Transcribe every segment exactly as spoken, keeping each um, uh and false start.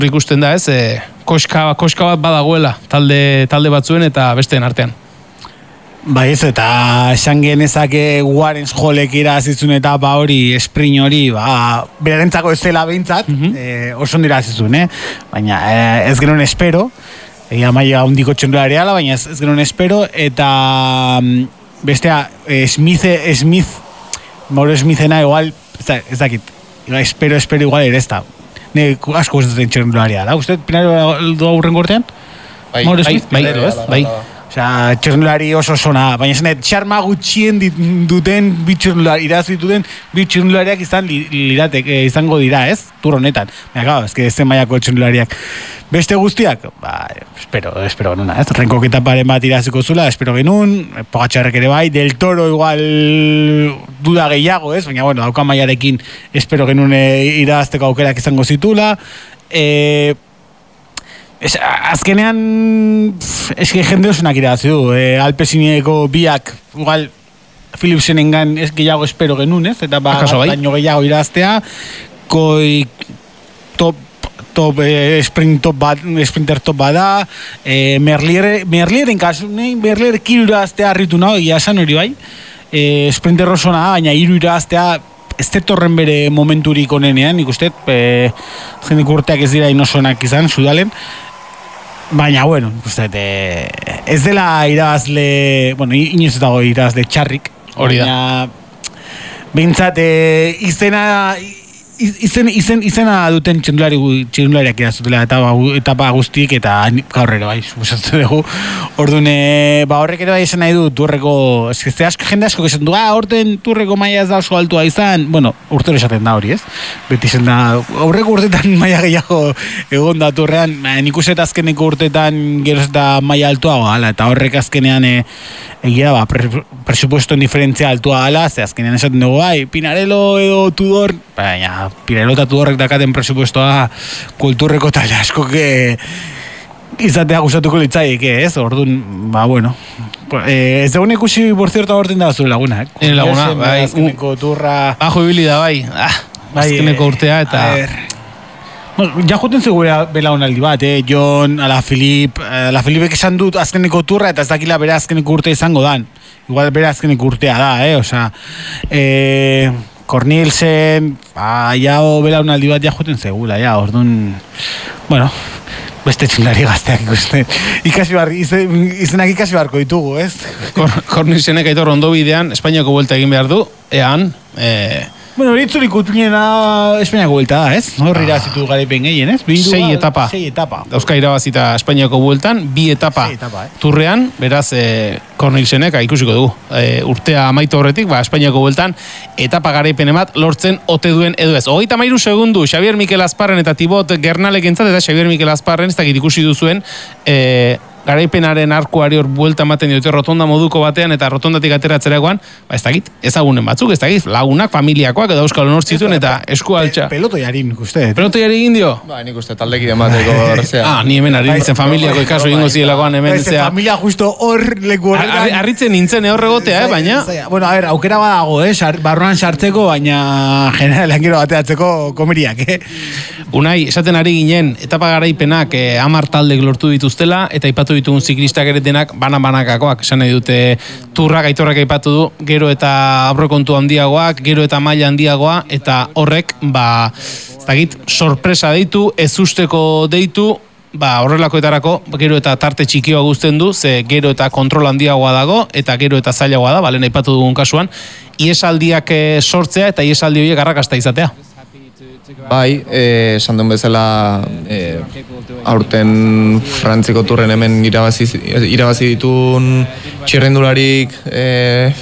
ikusten da ez, e, koska, koska bat badagoela talde, talde batzuen eta besteen artean. Bai ez, eta esan genezake Warren Holek irazitzun etapa hori, sprint hori, ba, berarentzako ez zela behintzat, mm-hmm. e, oso ondira azizun, eh? Baina e, ez genuen espero, egia maia hundiko txendulari ala, baina ez, ez genuen espero, eta bestea, e, Smith, Smith, Mauro Smithena igual, ez dakit, espero, espero igual ere ez da. Ne, asko gustatzen txendulari ala, uste, Pinaro du aurren gortean? Bai, Mauro Smith, bai, bai, bai, bai. Osea, txirrindulari oso zona, baina esanet, txarma gutxien duten, bi txirrindulari, irazi duten, bi txirrindulariak izan liratek, eh, izango dira, ez? Tur honetan. Baina, gau, ez que zen maiako txirrindulariak. Beste guztiak, ba, espero, espero genuna, ez? Renkok etaparen bat iraziko zula, espero genuen, Pogačarrek ere bai, Del Toro igual duda gehiago, ez? Baina, bueno, dauka maiarekin espero genuen irazteko aukerak izango zitula. Eh, Es, azkenean eske jende osonak irabazi du, e, Alpezineko biak igual Philipsenengan ez gehiago espero genuen, ez? Eta ba, baino gehiago iraztea, koi top top e, sprint top bat, sprinter top bada, e, Merlier Merlieren kasu, nei Merlier kiru iraztea harritu nao, ia esan hori bai. E, sprinter osona da, baina hiru iraztea ez tetorren bere momenturik onenean, ikusten, e, jendik urteak ez dira inosonak izan, Sudalen. Baina, bueno, uste, e, ez dela irabazle, bueno, inoz ez dago irabazle txarrik. Hori da. Baina, behintzat, e, izena, izen, izen, izena duten txendulari, txendulariak irazutela etapa, etapa guztiek eta gaur ere bai, suposatzen dugu. Orduan, e, ba horrek ere bai esan nahi du, turreko, ez asko, jende asko esan du, ah, orten turreko maia ez da oso altua izan, bueno, urtero esaten da hori, ez? Beti zen da, horreko urtetan maia gehiago egon da turrean, nik uste azkeneko urtetan geroz eta maia altua gala, eta horrek azkenean e, egia, ba, presupuesto diferentzia altua gala, ze azkenean esaten dugu, bai, Pinarello edo Tudor, baina, Pinarello eta Tudorrek dakaten presupuestoa kulturreko talde asko que izatea gustatuko litzaieke, ez? Orduan, ba, bueno. Eh, ez dagoen ikusi, por cierto, aborten da zure laguna, eh? Eh, laguna, bai. Azkeneko turra... Bajo ibilida, bai. Ah, bai, azkeneko urtea eta... Bueno, ja joten zegoera belaunaldi bat, eh? Jon, ala Filip, ala Filipek esan dut azkeneko turra eta ez dakila bere azkeneko urte izango dan. Igual bere azkeneko urtea da, eh? Osea, eh... Cornelsen, ba, ja, belaunaldi bat ja joten zegula, ja, orduan, bueno, beste txindari gazteak ikusten, ikasi bar, izen, izenak ikasi barko ditugu, ez? Cornelsenek aitor ondo bidean, Espainiako buelta egin behar du, ean, eh... Bueno, horietzurik utuniena Espainiako buelta da, ez? Horri irazitu garaipen gehien, ez? Sei etapa. Sei etapa. Dauzka irabazita Espainiako bueltan, bi etapa, etapa eh? turrean, beraz, e, Cornelsenek ikusiko dugu. E, urtea amaitu horretik, ba, Espainiako bueltan, etapa garaipen emat lortzen ote duen edo ez. Hogeita mairu segundu, Xavier Mikel Azparren eta Tibot Gernalek entzat, eta Xavier Mikel Azparren, ez dakit ikusi duzuen, e, garaipenaren arkuari hor buelta ematen diote rotonda moduko batean eta rotondatik ateratzerakoan, ba ez dakit, ezagunen batzuk, ez dakit, lagunak, familiakoak edo euskal honor zituen eta esku altxa. Pelotoiari nik uste. Pelotoiari egin dio? Ba, nik uste taldeki demateko horrezea. Ah, ni hemen harritzen familiako ikaso egingo zidelakoan hemen zea. Familia justo hor leku horretan. Harritzen nintzen hor egotea, baina... Bueno, a ver, aukera badago, eh, barruan sartzeko, baina generalean gero bateatzeko komeriak, eh. Unai, esaten ari ginen, etapa garaipenak eh, amar taldek lortu dituztela, eta ipatu ditugun ziklistak ere denak bana-banakakoak, esan nahi dute turrak, aitorrak aipatu du, gero eta aurrekontu handiagoak, gero eta maila handiagoa, eta horrek, ba, ez dakit, sorpresa deitu, ez usteko deitu, ba, horrelakoetarako, gero eta tarte txikioa guzten du, ze gero eta kontrol handiagoa dago, eta gero eta zailagoa da, balen aipatu dugun kasuan, iesaldiak sortzea, eta iesaldi horiek arrakasta izatea. Bai, esan duen bezala e, aurten Frantziko turren hemen irabazi, irabazi ditun txirrendularik e,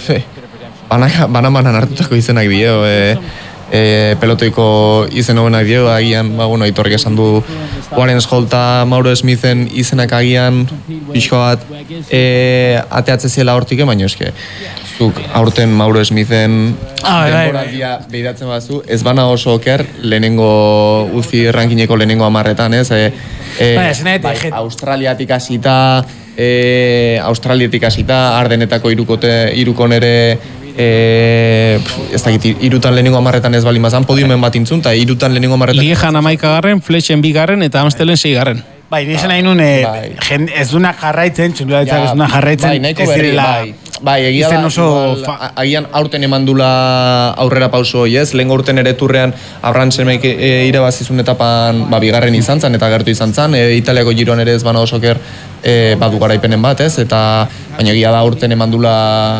banan-banan hartutako izenak dio, e, e, pelotoiko izen hobenak dio, agian, ba, bueno, Aitorrek esan du Warren Holta, Mauro Smithen izenak agian, pixko bat, e, ateatze ziela hortik, baina eske, zuk aurten Mauro Smithen ah, denboraldia behiratzen bazu, ez bana oso oker, lehenengo uzi rankineko lehenengo amarretan, ez? E, e, bai, Australiatik hasita, e, Australiatik hasita, Ardenetako irukote, irukon ere e, ez dakit, irutan lehenengo amarretan ez bali mazan, podiumen bat intzun, eta irutan lehenengo amarretan... Liejan amaikagarren, Fletchen bigarren, eta Amstelen seigarren. Bai, nire esan nahi nun, eh, ez dunak jarraitzen, txundularitzak ez dunak jarraitzen, bai, nahiko ez berri, direla... bai. Bai, egia da, oso igual, agian aurten eman dula aurrera pauso hoi, ez? Lehen urten ere turrean Abraham Semeik e, irabazizun etapan ba, bigarren izan zen, eta gertu izan zen, e, Italiako giroan ere ez bana osoker e, badu garaipenen bat, ez? Eta baina egia da aurten eman dula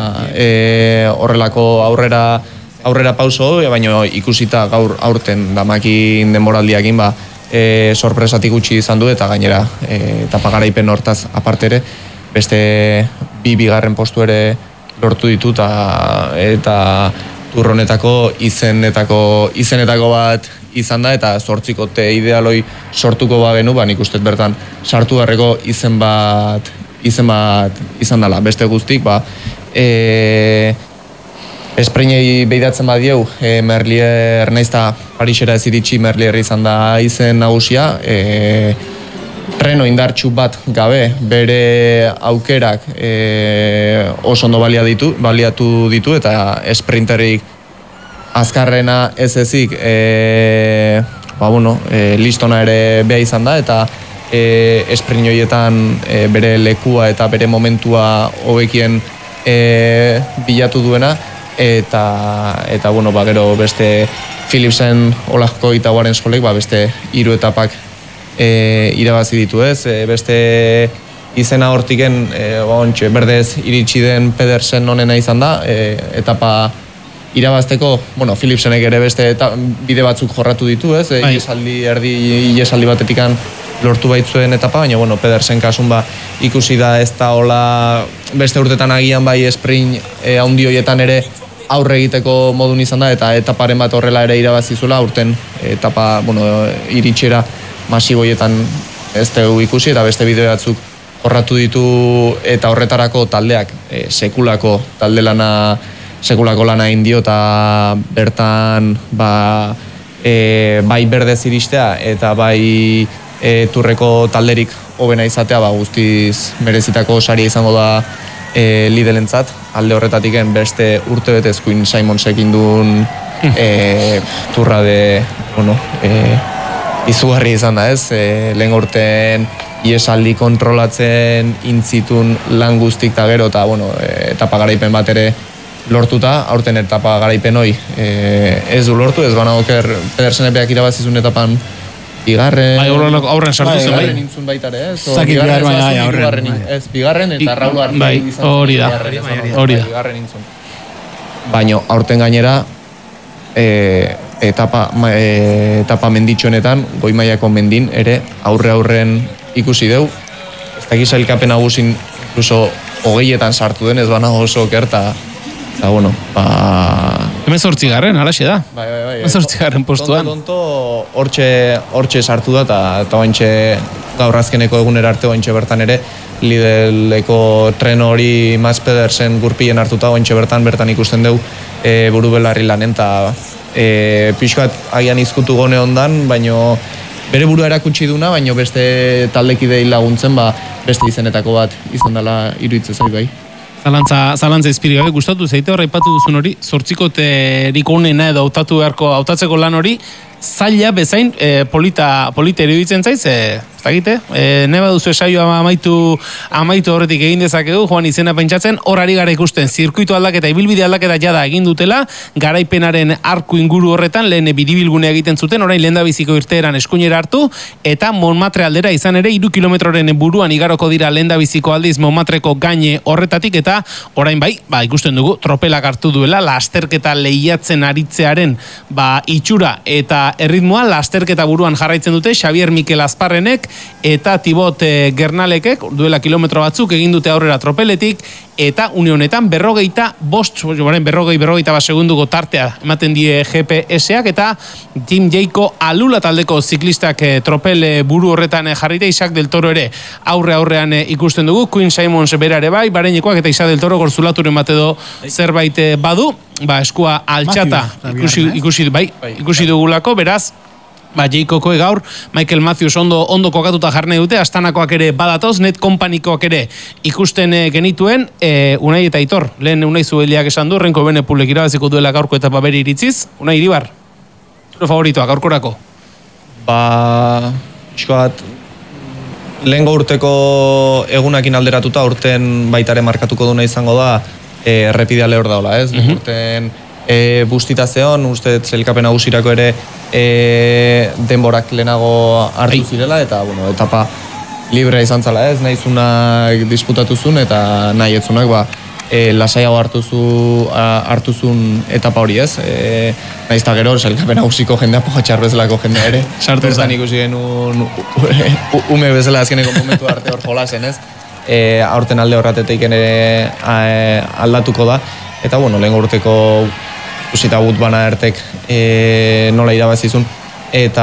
e, horrelako aurrera aurrera pauso, e, baina ikusita gaur aurten damakin denboraldiakin ba, e, sorpresatik gutxi izan du, eta gainera e, etapa garaipen hortaz aparte ere, beste bi bigarren postu ere lortu ditu ta, eta turronetako izenetako izenetako bat izan da, eta zortzikote idealoi sortuko bagenu, ba nik uste bertan sartu beharreko izen bat izen bat izan dela. Beste guztik, ba e, espreinei behidatzen badieu, e, Merlier naizta Parisera ez iritsi, Merlier izan da izen nagusia, e, Reno indartxu bat gabe, bere aukerak e, oso ondo balia ditu, baliatu ditu, eta esprinterik azkarrena ez ezik e, ba, bueno, e, listona ere beha izan da, eta e, esprint horietan e, bere lekua eta bere momentua hobekien e, bilatu duena, eta, eta bueno, ba, gero beste Philipsen olazko eta guaren eskolek, ba, beste hiru etapak E, irabazi ditu ez, e, beste izena hortiken e, ontxe, berdez iritsi den Pedersen onena izan da, e, etapa irabazteko, bueno, Philipsenek ere beste eta bide batzuk jorratu ditu ez, e, iesaldi, erdi iesaldi batetikan lortu baitzuen etapa, baina bueno, Pedersen kasun ba ikusi da ez da hola beste urtetan agian bai sprint e, haundi hoietan ere aurre egiteko modun izan da, eta etaparen bat horrela ere irabazi zuela, urten etapa, bueno, iritxera masiboietan ez dugu ikusi, eta beste bideo batzuk jorratu ditu, eta horretarako taldeak e, sekulako talde lana sekulako lana indio, eta bertan ba, e, bai berdez iristea eta bai e, turreko talderik hobena izatea, ba, guztiz merezitako saria izango da e, liderentzat. Alde horretatiken beste urtebetez Quinn Simonsek indun e, turra de bueno, e, izugarri izan da ez, e, lehen urten iesaldi kontrolatzen intzitun lan guztik eta gero, eta bueno, e, etapa garaipen bat ere lortuta, aurten etapa garaipen hoi e, ez du lortu, ez bana oker Pedersen epeak irabazizun etapan bigarren... Bai, aurren sartu zen, bai. Bigarren intzun baitare, ez? Zakit bigarren, bai, aurren. Ez, bigarren eta Raul Arce bai, izan hori da, hori da. Bigarren intzun. Baina, aurten gainera, e, etapa, e, etapa menditxonetan, goi mailako mendin, ere aurre aurren ikusi deu. Ez da gisa elkapen nagusin, incluso hogeietan sartu den, ez bana oso okerta, eta bueno, ba... Hemen zortzigarren, alaxe da. Bai, bai, bai. Hemen zortzigarren postuan. Tonto, tonto, hortxe, hortxe sartu da, eta ointxe gaur azkeneko egunera arte ointxe bertan ere, Lideleko tren hori Mats Pedersen gurpien hartuta, ointxe bertan, bertan ikusten deu e, buru belarri lanen, eta e, pixkat agian izkutu gone ondan, baino bere burua erakutsi duna, baino beste taldekidei laguntzen, ba, beste izenetako bat izan dela iruditzen zait bai. Zalantza, zalantza izpiri gabe, gustatu zeite horra ipatu duzun hori, zortzikoterik onena edo hautatu beharko hautatzeko lan hori, zaila bezain e, polita, polita iruditzen zaiz, e, ez dakite, e, neba duzu esaioa amaitu, amaitu horretik egin dezakegu, joan izena pentsatzen, horari gara ikusten, zirkuitu aldaketa, ibilbide aldaketa jada egin dutela, garaipenaren arku inguru horretan, lehen biribilgune egiten zuten, orain lehen da biziko irteeran eskuinera hartu, eta Montmartre aldera izan ere, iru kilometroren buruan igaroko dira lehen da biziko aldiz Montmartreko gaine horretatik, eta orain bai, ba, ikusten dugu, tropelak hartu duela, lasterketa lehiatzen aritzearen, ba, itxura eta erritmoa lasterketa buruan jarraitzen dute Xavier Mikel Azparrenek eta Tibot e, Gernalekek duela kilometro batzuk egin dute aurrera tropeletik, eta une honetan berrogeita bost, berrogei berrogeita bat segunduko tartea ematen die G P S-ak, eta Team Jayco Alula taldeko ziklistak e, tropel buru horretan e, jarrita, Isaac del Toro ere aurre aurrean e, ikusten dugu, Quinn Simons bera ere bai, Bareinekoak eta Isaac del Toro gorzulaturen bat edo zerbait badu, ba, eskua altxata ikusi, ikusi, bai, ikusi dugulako, beraz, ba, Jacokoe gaur, Michael Matthews ondo, ondo kokatuta jarne dute, Astanakoak ere badatoz, Net Companykoak ere ikusten e, genituen, e, Unai eta Aitor, lehen Unai Zubeliak esan du, Renko Benepulek irabaziko duela gaurko etapa bere iritziz, Unai Iribar, zure favoritoa, gaurkorako? Ba, pixkoat, lehengo urteko egunakin alderatuta, urten baitare markatuko duna izango da, e, errepidea lehor daola, ez? Mm-hmm. Urten e, bustita zeon, uste zelkapen nagusirako ere e, denborak lehenago hartu zirela, eta, bueno, etapa librea izan zala, ez? Nahizunak disputatuzun, eta nahi etzunak, ba, e, lasaiago hartuzu, hartuzun etapa hori, ez? E, nahiz eta gero, zelkapen nagusiko jendea, pojatxar bezalako jendea ere. Sartu zen. Ikusi genuen ume bezala azkeneko momentu arte hor jolasen, ez? E, aurten alde horratetik ere aldatuko da. Eta, bueno, lehen urteko usita gut bana ertek e, nola irabazizun. Eta,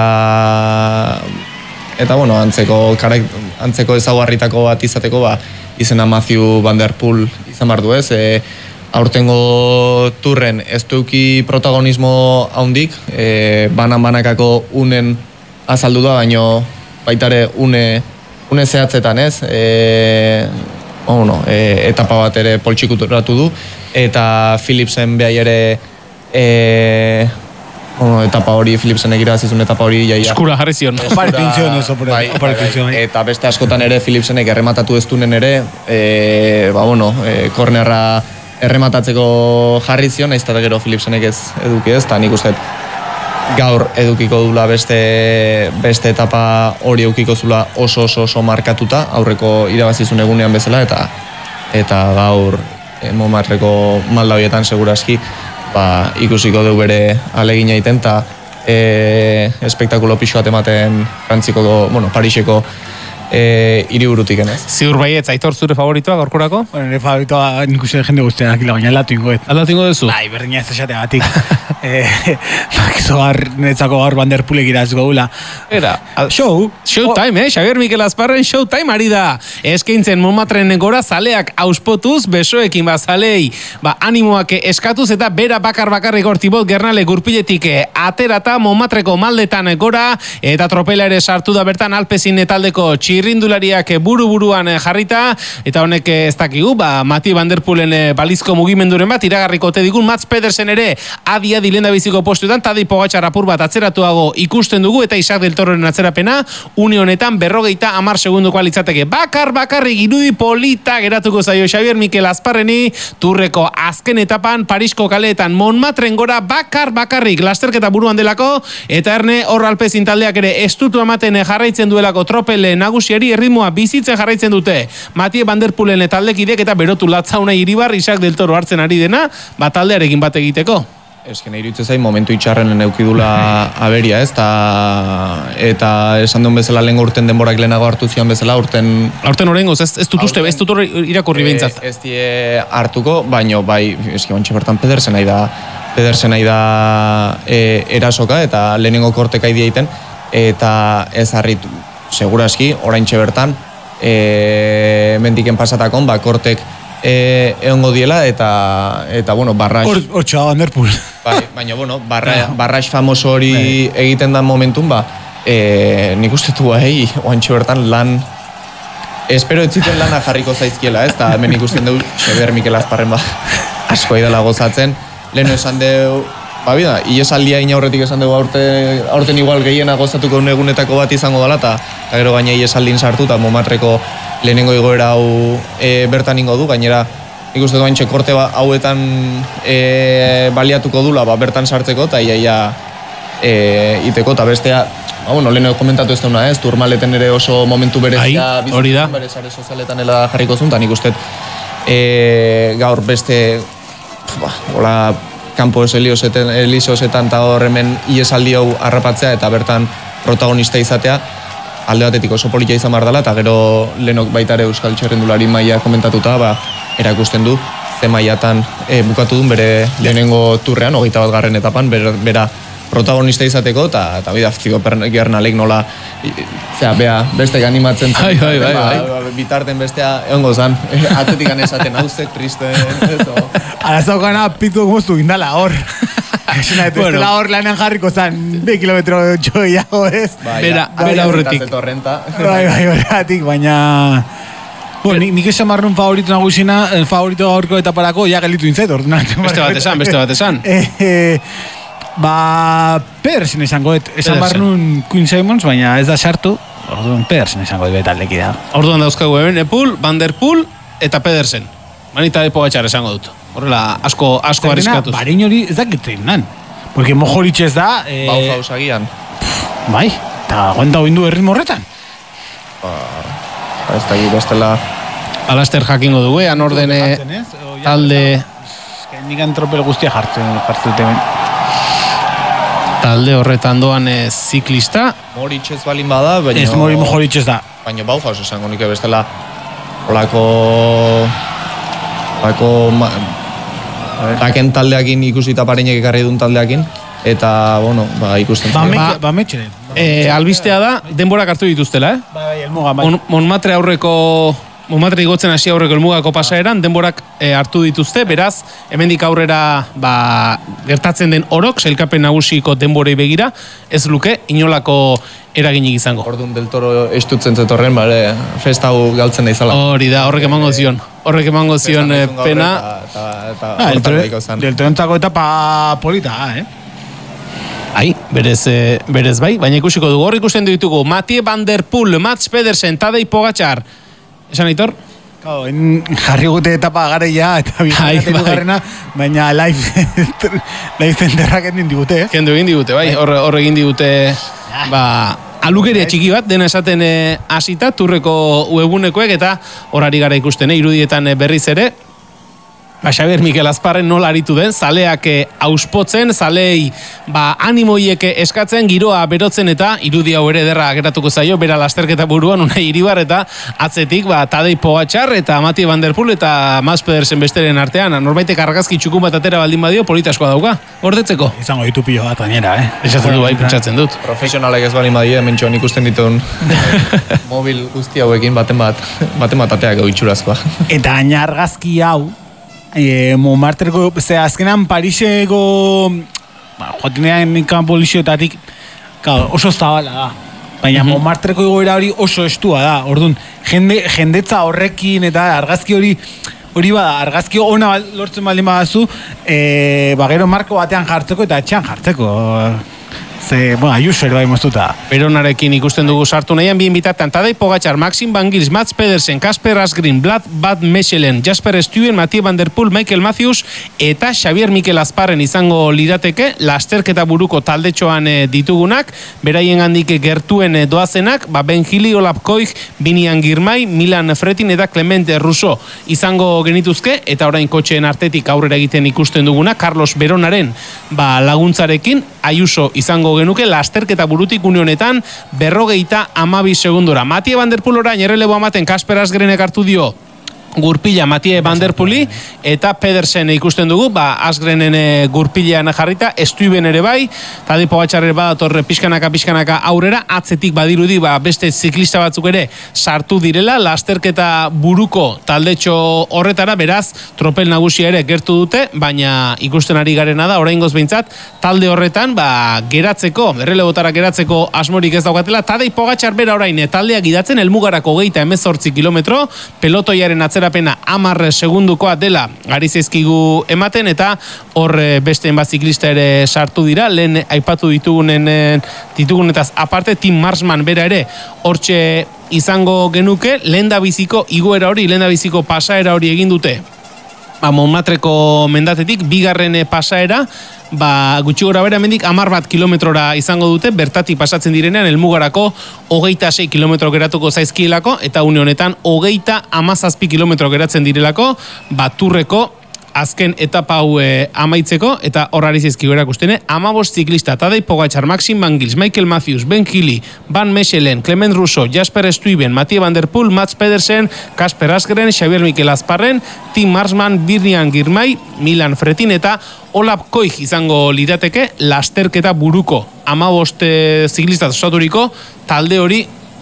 eta bueno, antzeko, karak, antzeko ezaguarritako bat izateko, ba, izena Matthew Van Der Poel izan behar du, ez? E, aurtengo turren ez duki protagonismo haundik, e, banan-banakako unen azaldu da, baino baitare une, une zehatzetan, ez? E, bueno, e, etapa bat ere poltsikuturatu du, eta Philipsen behai ere e, bueno, etapa hori, Philipsen egirazizun etapa hori jaia. Eskura jarri zion. Opare pintzioen ez, opare, bai, opare bai, pintzioen. bai. Eta beste askotan ere Philipsenek errematatu ez dunen ere, e, ba bueno, e, kornerra errematatzeko jarri zion, nahiz eta gero Philipsenek ez eduki ez, eta nik uste gaur edukiko dula beste, beste etapa hori edukiko zula oso oso oso markatuta, aurreko irabazizun egunean bezala, eta eta gaur e, Montmartreko malda horietan seguraski ba, ikusiko du bere alegina egiten, eta e, espektakulo pixo bat ematen Frantziko, bueno, Pariseko e, hiriburutik, ez? Ziur baietz, Aitor, zure favoritoa gaurkorako? Bueno, nire favoritoa nik uste jende guztiak akila, baina aldatu ingoet. Aldatu ingo duzu? Bai, berdina ez esate batik. eh, Bakizo gar, netzako gaur Van Der Poelek irazgo gula. Era, Show? Showtime, eh? Xabier Mikel Azparren showtime ari da. Eskaintzen Montmartren gora zaleak auspotuz, besoekin bazalei, ba, animoak eskatuz eta bera bakar bakarrik hortibot gernale gurpiletik aterata Montmartreko maldetan gora, eta tropela ere sartu da bertan Alpezin taldeko txirrindulariak buru-buruan jarrita, eta honek ez dakigu, ba, Mati Van Der Poelen balizko mugimenduren bat iragarriko te digun, Mats Pedersen ere adi-adi lenda biziko postuetan, Tadej Pogačar apur bat atzeratuago ikusten dugu, eta Isaac del Tororen atzerapena, une honetan berrogeita hamar segunduko alitzateke. Bakar, bakarrik irudi polita geratuko zaio Xabier Mikel Azparreni, turreko azken etapan, Parisko kaleetan Montmartren gora, bakar, bakarrik lasterketa buruan delako, eta erne hor Alpezin taldeak ere estutu ematen jarraitzen duelako tropele nagusiari erritmoa bizitzen jarraitzen dute. Mati Van Der Poelen taldekidek eta berotu latzauna Iribar, Isaac del Toro hartzen ari dena, bat taldearekin bat egiteko. Esken iruditzen zain momentu itxarren eukidula aberia, ez? Ta, eta esan duen bezala lehen urten denborak lehenago hartu zian bezala, urten... Aurten orengoz, ez, ez dut uste, ez dut irakurri behintzat. Ez die hartuko, baino, bai, eski bantxe bertan Pedersen nahi da, Pedersen nahi da e, erasoka, eta lehenengo korteka ideiten, eta ez harritu, seguraski, oraintxe bertan, e, mendiken pasatakon, ba, kortek E, egongo diela eta eta bueno, barraix Hortxoa Van Der Poel. Bai, baina bueno, barra, barraix famoso hori egiten da momentun, ba, e, nik uste du bai, oantxe bertan lan espero etziten lana jarriko zaizkiela, ez? Eta hemen ikusten dugu Xabier Mikel Azparren ba, asko idala gozatzen. Lehen esan dugu, ba, bida, iesaldia inaurretik esan dugu aurte, aurten igual gehiena gozatuko egunetako bat izango dela, eta gero gaina iesaldin sartu, eta Montmartreko lehenengo igoera hau e, bertan ingo du, gainera nik uste duan korte ba, hauetan e, baliatuko dula ba, bertan sartzeko, eta iaia e, iteko, eta bestea, ba, bueno, lehenengo komentatu ez dauna ez, Turmaleten ere oso momentu berezia bizitzen, bere sare sozialetan ela jarriko zuen, eta nik uste e, gaur beste, ba, hola, kanpo ez Elisosetan eta hor hemen iesaldi hau harrapatzea, eta bertan protagonista izatea, alde batetik oso politia izan behar dela, eta gero lehenok baita ere Euskal Txerrendulari maila komentatuta, ba, erakusten du, ze mailatan e, bukatu duen bere lehenengo turrean, hogeita bat garren etapan, bera, bera protagonista izateko, eta eta bida, ziko Gernalek nola, zera, bea, bestek animatzen zen, bai, bai, bai, bai. Ba, bitarten bestea, egongo zan, atzetik esaten, hau ze, triste, ez, o... Arazaukana pitu guztu indala, hor. Esena, ez dela hor lanean jarriko zan, bi kilometro joiago ez. Bera, bera aurretik. Bai, bai, horretik, baina... Bueno, nik, nik esan marrun favorito nagusina, el favorito gaurko etaparako, ja gelitu inzait, orduan. Beste bat esan, beste bat esan. Eh, eh, ba, Pedersen esango, et, esan barnun Quinn Simons, baina ez da sartu, orduan Pedersen esango dut aldeki da. Orduan dauzkagu Evenepoel, Van der Poel eta Pedersen. Manita de Pogačar esango dut. Horrela, asko, asko arriskatuz. Barein hori ez dakit nan. Porque Mohoric ez da... Eh, Bauhaus agian. Bai, eta aguanta oindu erritmo horretan. Ba, ez da bestela... Alaster jakingo dugu, ean ordene talde... Nikan tropel guztia jartzen, jartzen dute ben. Talde horretan doan e, ziklista. Mohoric ez balin bada, baina... Ez mori Mohoric ez da. Baina Bauhaus esango nik bestela... Olako... Olako... Taken taldeakin ikusita pareinek ekarri duen taldeakin. Eta, bueno, ba, ikusten Ba, zen. ba, metxeren. E, albistea da, denborak hartu dituztela, eh? Bai, bai, elmuga, bai. Mon, Monmatre aurreko... Monmatre igotzen hasi aurreko elmugako pasaeran, denborak e, hartu dituzte, beraz, hemendik aurrera ba, gertatzen den orok, sailkapen nagusiko denborei begira, ez luke inolako eraginik izango. Orduan del Toro estutzen zetorren, bare, festa hau galtzen da izala. Hori da, horrek emango zion. Horrek emango zion e, pena. Ah, del Torontzako etapa polita, eh? Ai, berez, e, berez bai, baina ikusiko dugu. Hor ikusten ditugu, Mathieu Van der Poel, Mats Pedersen, Tadej Pogačar. Esan aitor? Claro, en jarri gute etapa gareia eta bigarrena, baina live live zenderrak egin digute, eh? Kendu egin digute, bai, hor, hor egin digute, ba, alukeria txiki bat, dena esaten hasita turreko webunekoek eta horari gara ikusten, eh? Irudietan berriz ere, ba, Xabier Mikel Azparren nola aritu den, zaleak auspotzen, zalei ba, animoiek eskatzen, giroa berotzen eta irudi hau ere derra geratuko zaio, bera lasterketa buruan, Unai Iribar eta atzetik ba, Tadej Pogačar eta Mathieu Van der Poel eta Mats Pedersen besteren artean, norbaitek argazki txukun bat atera baldin badio, politaskoa dauka, gordetzeko. Izango ditu pilo bat gainera, eh? Esatzen du bai, pentsatzen dut. Profesionalek ez bali madio, hemen txoan ikusten dituen mobil guzti hauekin baten bat, baten bat ateak gau itxurazkoa. Eta aina argazki hau, E, Montmartreko, ze azkenan Pariseko ba, joatenean kanpo lixoetatik oso zabala da, baina mm-hmm. Montmartreko igoera hori oso estua da, orduan jende, jendetza horrekin eta argazki hori hori bada, argazki ona lortzen baldin badazu, e, ba, gero marko batean jartzeko eta etxean jartzeko. Ze, bueno, Ayuso ere bai moztuta. Beronarekin ikusten dugu sartu nahian bien bitartean Tadej Pogačar, Maxim Van Gils, Mats Pedersen, Kasper Asgreen, Vlad Van Mechelen, Jasper Stuyven, Mathieu Van der Poel, Michael Matthews eta Xabier Mikel Azparren izango lirateke lasterketa buruko taldetxoan ditugunak, beraien handik gertuen doazenak, ba Ben Gili, Olaf Koik, Binian Girmay, Milan Fretin eta Clemente Russo izango genituzke, eta orain kotxeen artetik aurrera egiten ikusten duguna, Carlos Beronaren ba, laguntzarekin, Ayuso izango genuke lasterketa burutik unionetan berrogeita amabi segundora. Mathieu Van der Poel orain errelebo amaten Kasper Asgrenek hartu dio gurpila Mathieu Van der Poeli eta Pedersen ikusten dugu, ba Asgrenen gurpilean jarrita, Stuyven ere bai, Tadej Pogačar ere badatorre pixkanaka pixkanaka aurrera, atzetik badirudi ba beste ziklista batzuk ere sartu direla lasterketa buruko taldetxo horretara, beraz tropel nagusia ere gertu dute, baina ikusten ari garena da oraingoz behintzat talde horretan ba geratzeko, errelebotara geratzeko asmorik ez daukatela. Tadej Pogačar bera orain taldeak gidatzen helmugarako hogeita hemezortzi kilometro, pelotoiaren atzera pena hamar segundukoa dela ari zaizkigu ematen, eta hor beste enbat ziklista ere sartu dira, lehen aipatu ditugunen ditugunetaz aparte, Tim Marsman bera ere hortxe izango genuke, lehen da biziko igoera hori, lehen da biziko pasaera hori egin dute ba, Montmartreko mendatetik, bigarren pasaera, ba, gutxi gora bera mendik hamar bat kilometrora izango dute, bertatik pasatzen direnean helmugarako hogeita sei kilometro geratuko zaizkielako, eta une honetan hogeita hamazazpi kilometro geratzen direlako, baturreko azken etapa hau e, amaitzeko, eta horrari zaizkigu erakustene, hamabost ziklista, Tadej Pogačar, Maxim Van Gils, Michael Matthews, Ben Gili, Van Mechelen, Clement Russo, Jasper Stuyven, Mathieu Van der Poel, Mats Pedersen, Kasper Asgreen, Xabier Mikel Azparren, Tim Marsman, Binian Girmay, Milan Fretin eta Olaf Koik izango lirateke lasterketa buruko hamabost ziklista osaturiko talde hori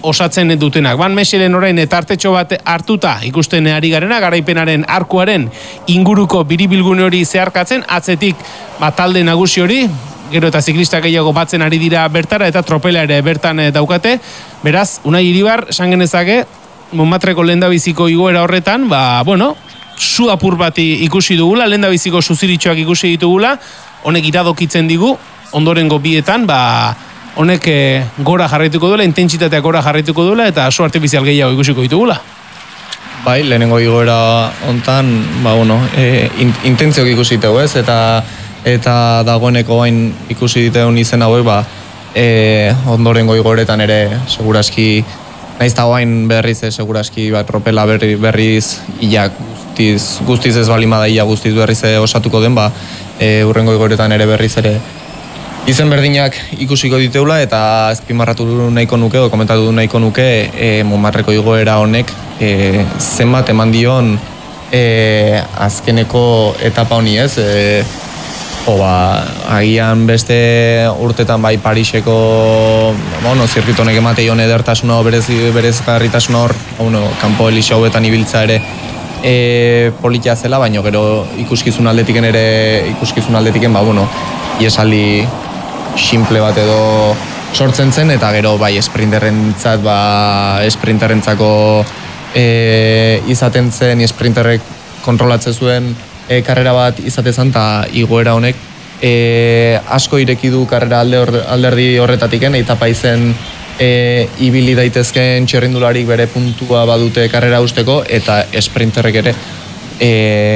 osatzen dutenak. Van Meselen orain tartetxo bat hartuta ikusten ari garena, garaipenaren arkuaren inguruko biribilgune hori zeharkatzen, atzetik ba, talde nagusi hori, gero eta ziklista gehiago batzen ari dira bertara, eta tropela ere bertan daukate. Beraz, Unai Iribar, esan genezake, Montmartreko lehendabiziko igoera horretan, ba, bueno, zu apur bat ikusi dugula, lehendabiziko suziritxoak ikusi ditugula, honek iradokitzen digu, ondorengo bietan, ba, honek gora jarraituko duela, intentsitatea gora jarraituko duela, eta su artifizial gehiago ikusiko ditugula. Bai, lehenengo igoera hontan, ba, bueno, e, in, intentziok ikusi dugu ez, eta eta dagoeneko bain ikusi diteun izen hauek, ba, e, ondorengo igoeretan ere, seguraski, naiz eta guain berriz, eh, seguraski, ba, tropela berri, berriz, ia guztiz, guztiz ez balimada, ia guztiz berriz osatuko den, ba, e, urrengo igoeretan ere berriz ere, izen berdinak ikusiko diteula, eta azpimarratu nahiko nuke, o komentatu nahiko nuke, e, Montmartreko igoera honek, e, zenbat eman dion e, azkeneko etapa honi ez, e, o ba, agian beste urtetan bai Pariseko, bueno, zirkuito honek emate ion edertasuna, berez, berez garritasuna hor, bueno, kanpo elixo hauetan ibiltza ere, e, politia zela, baina gero ikuskizun aldetiken ere, ikuskizun aldetiken, ba, bueno, iesaldi simple bat edo sortzen zen, eta gero bai esprinterrentzat, ba, esprinterrentzako e, izaten zen, esprinterrek kontrolatzen zuen e, karrera bat izatezan, eta igoera honek e, asko ireki du karrera alde hor, alderdi horretatiken, etapa izen e, ibili daitezken txerrindularik bere puntua badute karrera usteko, eta esprinterrek ere e,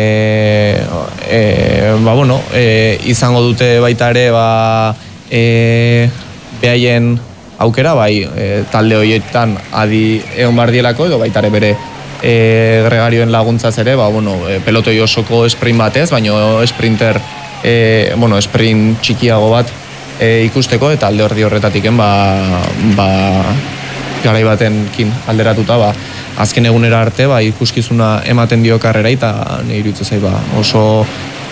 e, ba, bueno, e, izango dute baita ere, ba, E, behaien aukera, bai, e, talde horietan adi egon bardielako, edo baita ere bere e, gregarioen laguntzaz ere, ba, bueno, e, pelotoi osoko sprint batez, baino sprinter, e, bueno, sprint txikiago bat e, ikusteko, eta alde horri horretatiken, ba, ba, garai batenkin alderatuta, ba, azken egunera arte, ba, ikuskizuna ematen dio karrera, eta nire iruditzen zait, ba, oso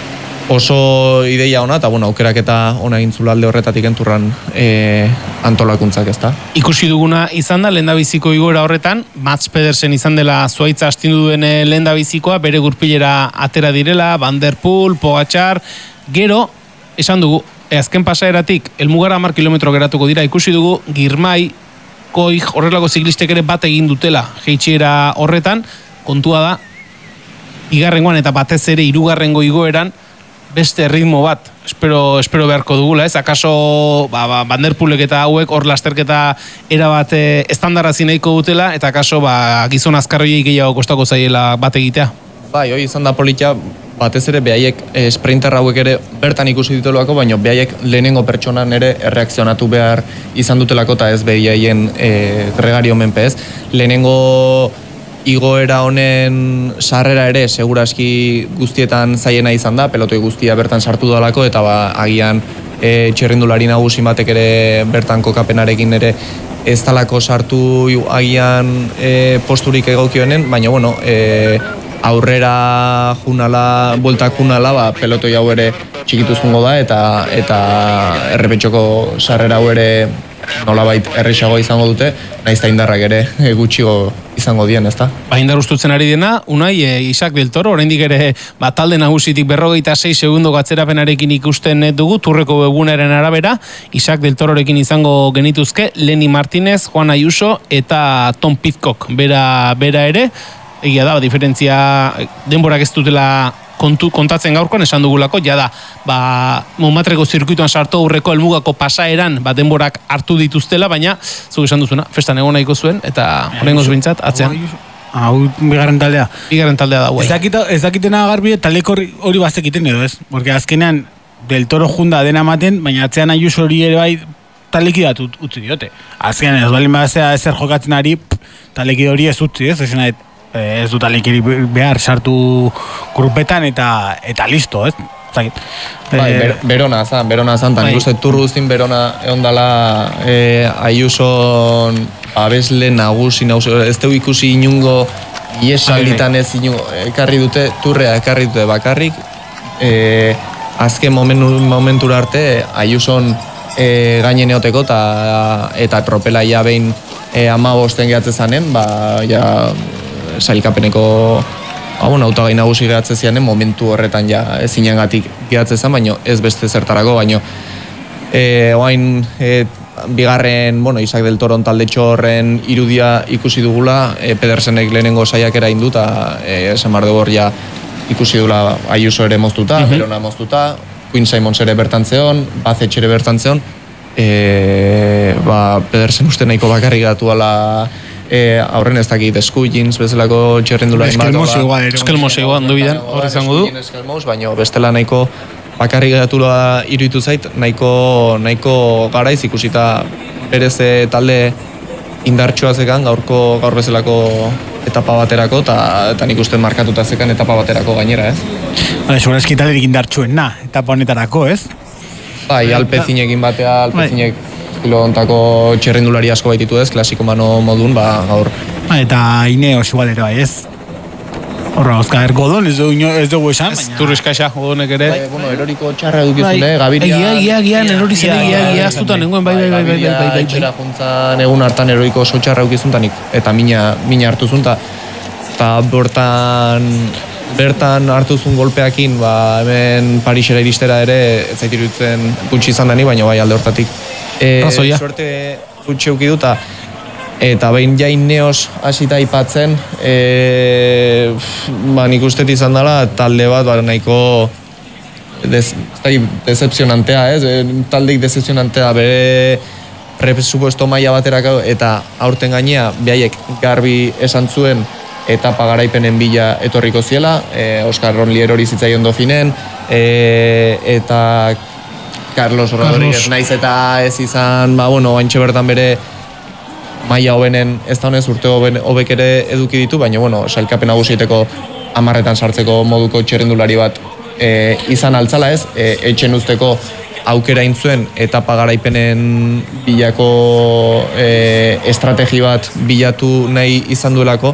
oso ideia ona, eta bueno, aukerak eta ona gintzula alde horretatik enturran e, antolakuntzak, ezta. Ikusi duguna izan da, lehendabiziko igoera horretan, Mats Pedersen izan dela zuaitza astindu duen lehendabizikoa, bere gurpilera atera direla, Van der Poel, Pogačar, gero, esan dugu, e, azken pasaeratik, elmugara hamar kilometro geratuko dira, ikusi dugu, Girmay, Koig, horrelako ziklistek ere bat egin dutela, jeitsiera horretan, kontua da, igarrengoan eta batez ere hirugarrengo igoeran, beste ritmo bat, espero, espero beharko dugula, ez? Akaso ba, ba, Van der Poelek eta hauek hor lasterketa erabat e, estandarazi nahiko dutela, eta akaso ba, gizon azkarroiei gehiago kostako zaiela bat egitea. Bai, hoi izan da politia, batez ere behaiek e, sprinter hauek ere bertan ikusi dituelako, baina behaiek lehenengo pertsonan ere erreakzionatu behar izan dutelako, eta ez behaien e, gregario menpe ez. Lehenengo igoera honen sarrera ere seguraski guztietan zaiena izan da, pelotoi guztia bertan sartu dalako, eta ba, agian e, txerrindulari nagusi batek ere bertan kokapenarekin ere ez talako sartu agian e, posturik egokionen, baina bueno, e, aurrera junala, bueltak junala, ba, pelotoi hau ere txikituz jungo da, eta eta errepetxoko sarrera hau ere nolabait errexago izango dute, nahiz eta indarrak ere gutxigo izango dien, ezta? Ba, indar ustutzen ari dena, Unai, e, Isaac del Toro, oraindik ere ba, talde nagusitik berrogeita sei segundo atzerapenarekin ikusten dugu, turreko webgunaren arabera, Isaac del Tororekin izango genituzke, Lenny Martinez, Juan Ayuso eta Tom Pidcock, bera, bera ere, egia da, diferentzia denborak ez dutela kontu, kontatzen gaurkoan esan dugulako, ja da, ba, Montmartreko zirkuituan sartu aurreko helmugako pasaeran, ba, denborak hartu dituztela, baina, zuk esan duzuna, festan egon nahiko zuen, eta horrengoz bintzat, atzean. Hau, bigarren taldea. Bigarren taldea da, guai. Ez dakitena garbi, taleko hori bazekiten edo, ez? Porque azkenean, Del Toro junda dena ematen, baina atzean Ayuso hori ere bai talekidatu utzi diote. Azkenean, ez balin bazea ezer jokatzen ari, talekide hori ez utzi, ez? Ezen ez dut alekiri behar sartu grupetan eta eta listo, ez? Bai, ber, Berona zan, Berona zan, tan ikuste tur guztin Berona egon dala e, Ayuson abesle nagusi, nagusi, ez teu ikusi inungo iesalditan ez inungo, ekarri dute, turrea ekarri dute bakarrik, e, azken momentu, momentura arte Ayuson e, gainen eoteko eta, eta tropela ia behin e, ama bosten gehatze zanen, ba, ja, sailkapeneko ba, bueno, autagai nagusi gehatze zianen, momentu horretan ja ezinagatik gehatze zan, baino ez beste zertarako, baino e, oain e, bigarren, bueno, Isaac del Toron taldetxo horren irudia ikusi dugula, e, Pedersenek lehenengo saiakera indu, eta e, esan behar dugu hor ja ikusi dugula Ayuso ere moztuta, uh-huh. Berona moztuta, Quinn Simons ere bertantzeon, Bazech ere bertantzeon, e, ba, Pedersen uste nahiko bakarrik gatu ala e, aurren ez dakit Eskullins bezalako txerrendularen bat. Eskelmos igual. Eskelmos igual, handu bidan, hor izango du. Eskelmos, baina bestela nahiko bakarrik gatuloa iruditu zait, nahiko, nahiko garaiz ikusita berez talde indartxoa zekan, gaurko gaur bezalako etapa baterako, eta nik uste markatuta zekan etapa baterako gainera, ez? Hala, segurazki talerik indartxuen na, etapa honetarako, ez? Bai, Alpezinekin batea, Alpezinek estilo ontako txerrendulari asko baititu ez, klasiko mano modun, ba, gaur. Ba, eta Ineos igualero, ez? Horra, Oskar Godon, ez dugu, ez dugu esan, Ez baina... turriskaxa, Godonek ere. Bai, bueno, eroriko txarra edukizun, eh, Gaviria... Egia, egia, egia, erori zen, egia, egia, aztutan nengoen, bai, bai, bai, bai, bai, bai, bai. Etxera juntzan egun hartan eroriko oso txarra edukizuntanik, eta mina, mina hartu zunta, eta bertan, bertan hartu zuen golpeakin, ba, hemen Parisera iristera ere, ez zait iruditzen gutxi izan dani, baina bai alde hortatik. E, Razoia. Suerte gutxi euki duta, eta behin jain neos hasita aipatzen, e, ba, nik uste izan dela talde bat, ba, nahiko des, decepcionantea, ez? E, taldeik decepcionantea, bere presupuesto maila baterako, eta aurten gainea, behaiek garbi esan zuen, etapa garaipenen bila etorriko ziela, e, Oskar Ronli erori zitzaion dofinen, e, eta Carlos Rodríguez naiz eta ez izan, ba, bueno, haintxe bertan bere maila hobenen, ez da honez urte hobek ere eduki ditu, baina, bueno, sailkapen nagusieteko hamarretan sartzeko moduko txerrendulari bat e, izan altzala ez, e, etxen usteko aukera intzuen etapa garaipenen bilako e, estrategi bat bilatu nahi izan duelako,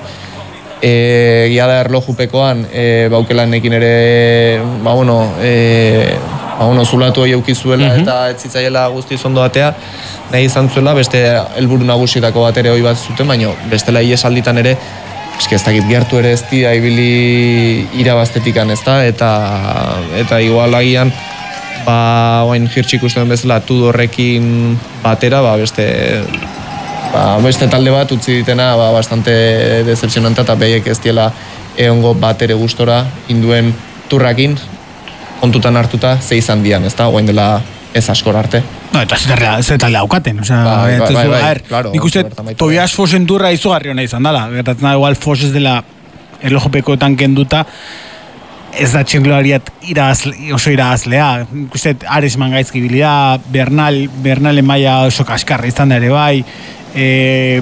e, gia da erlojupekoan, e, baukelanekin ere, ba, bueno, e, ba, bueno, zulatu hori eukizuela uh-huh. eta ez zitzaiela guztiz ondo batea, nahi izan zuela, beste helburu nagusietako bat ere hori bat zuten, baina bestela iesalditan ere, eski ez dakit gertu ere ez dira ibili irabaztetikan ez da, eta, eta igual agian, ba, oain jirtxik uste den bezala, Tudorrekin batera, ba, beste, ba, beste talde bat utzi ditena, ba, bastante decepcionanta, eta behiek ez diela egongo bat ere gustora induen turrakin, kontutan hartuta, ze izan dian, ez da, oain dela ez askor arte. No, eta ze talde haukaten, osea, bai, bai, bai, bai, claro, nik uste Tobias Fossen turra izugarri hona izan dela, gertatzen da, igual Foss ez dela erlojopekoetan kenduta, ez da txirrendulariat oso irabazlea, nik uste Ares mangaizki bilida, Bernal, Bernalen maila oso kaskarra izan da ere bai, e,